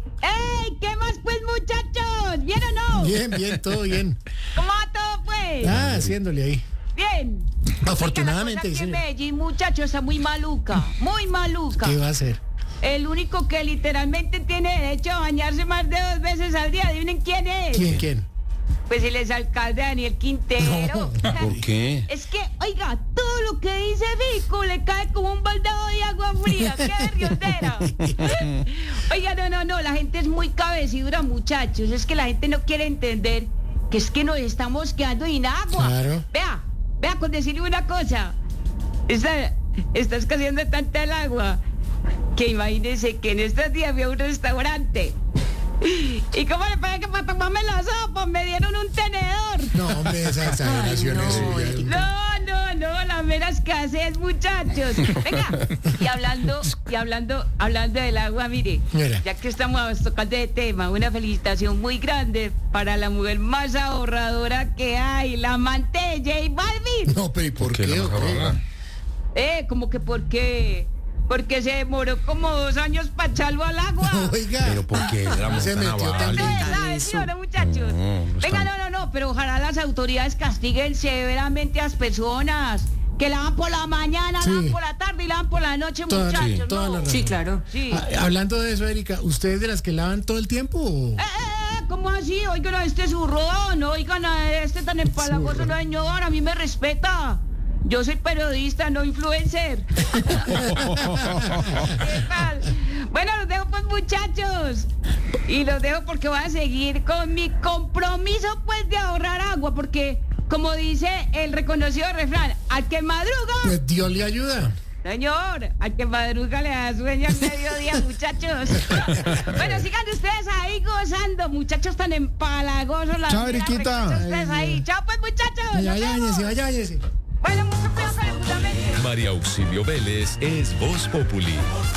[SPEAKER 19] ¡Ey! ¿Qué más pues, muchachos? ¿Bien o no?
[SPEAKER 3] Bien, bien, todo bien.
[SPEAKER 19] ¿Cómo va todo pues?
[SPEAKER 3] Ah, haciéndole ahí.
[SPEAKER 19] Bien.
[SPEAKER 3] Afortunadamente,
[SPEAKER 19] dice. Medellín, muchachos, está muy maluca, muy maluca.
[SPEAKER 3] ¿Qué va a hacer?
[SPEAKER 19] El único que literalmente tiene derecho a bañarse más de dos veces al día, adivinen quién es.
[SPEAKER 3] ¿Quién, quién?
[SPEAKER 19] Pues el exalcalde Daniel Quintero.
[SPEAKER 1] No, ¿por qué?
[SPEAKER 19] Es que, oiga, todo lo que dice Vico le cae como un baldado de agua fría. ¡Qué riondera! Oiga, no, no, no, la gente es muy cabecidura, muchachos. Es que la gente no quiere entender que es que nos estamos quedando sin agua.
[SPEAKER 3] Claro.
[SPEAKER 19] Vea, vea, con decirle una cosa. Está, está escaseando tanta el agua que imagínense que en estos días fui a un restaurante. ¿Y cómo le parece que para tomarme la sopa me dieron un tenedor?
[SPEAKER 3] No, hombre, esa exageración es suya.
[SPEAKER 19] No, no, no, la mera escasez, muchachos. Venga, y hablando, y hablando, hablando del agua, mire, Mira. ya que estamos tocando de tema, una felicitación muy grande para la mujer más ahorradora que hay, la amante de J Balvin.
[SPEAKER 3] No, pero ¿y por, ¿Por qué? qué
[SPEAKER 19] eh, como que por qué... Porque se demoró como dos años para echarlo al agua.
[SPEAKER 3] Oiga.
[SPEAKER 1] Pero porque la
[SPEAKER 3] se metió tan
[SPEAKER 19] no, muchachos. No, no Venga, no, no, no, pero ojalá las autoridades castiguen severamente a las personas que lavan por la mañana,
[SPEAKER 3] Sí.
[SPEAKER 19] lavan por la tarde y lavan por la noche,
[SPEAKER 3] Toda-
[SPEAKER 19] muchachos.
[SPEAKER 3] sí, toda
[SPEAKER 19] ¿no?
[SPEAKER 3] la razón.
[SPEAKER 2] Sí, claro.
[SPEAKER 19] Sí.
[SPEAKER 3] Ah, hablando de eso, Erika, ¿usted es de las que lavan todo el tiempo? o-
[SPEAKER 19] Eh, eh, ¿Cómo así? Oigan a este zurrón, oigan a este tan empalagoso, no señor, a mí me respeta. Yo soy periodista, no influencer. ¿Qué tal? Bueno, los dejo pues, muchachos. Y los dejo porque voy a seguir con mi compromiso pues de ahorrar agua, porque como dice el reconocido refrán, al que madruga,
[SPEAKER 3] Pues Dios le ayuda.
[SPEAKER 19] señor, al que madruga le da sueño al mediodía, muchachos. Bueno, sigan ustedes ahí gozando, muchachos tan empalagosos. la
[SPEAKER 3] Chao,
[SPEAKER 19] vida,
[SPEAKER 3] Eriquita.
[SPEAKER 19] recuerden ustedes ahí. Chao pues, muchachos.
[SPEAKER 3] Vaya,
[SPEAKER 19] nos vemos.
[SPEAKER 3] váyase, vaya, váyase.
[SPEAKER 19] Bueno, mucho cuidado con el fundamento.
[SPEAKER 8] María Auxilio Vélez es Voz Populi.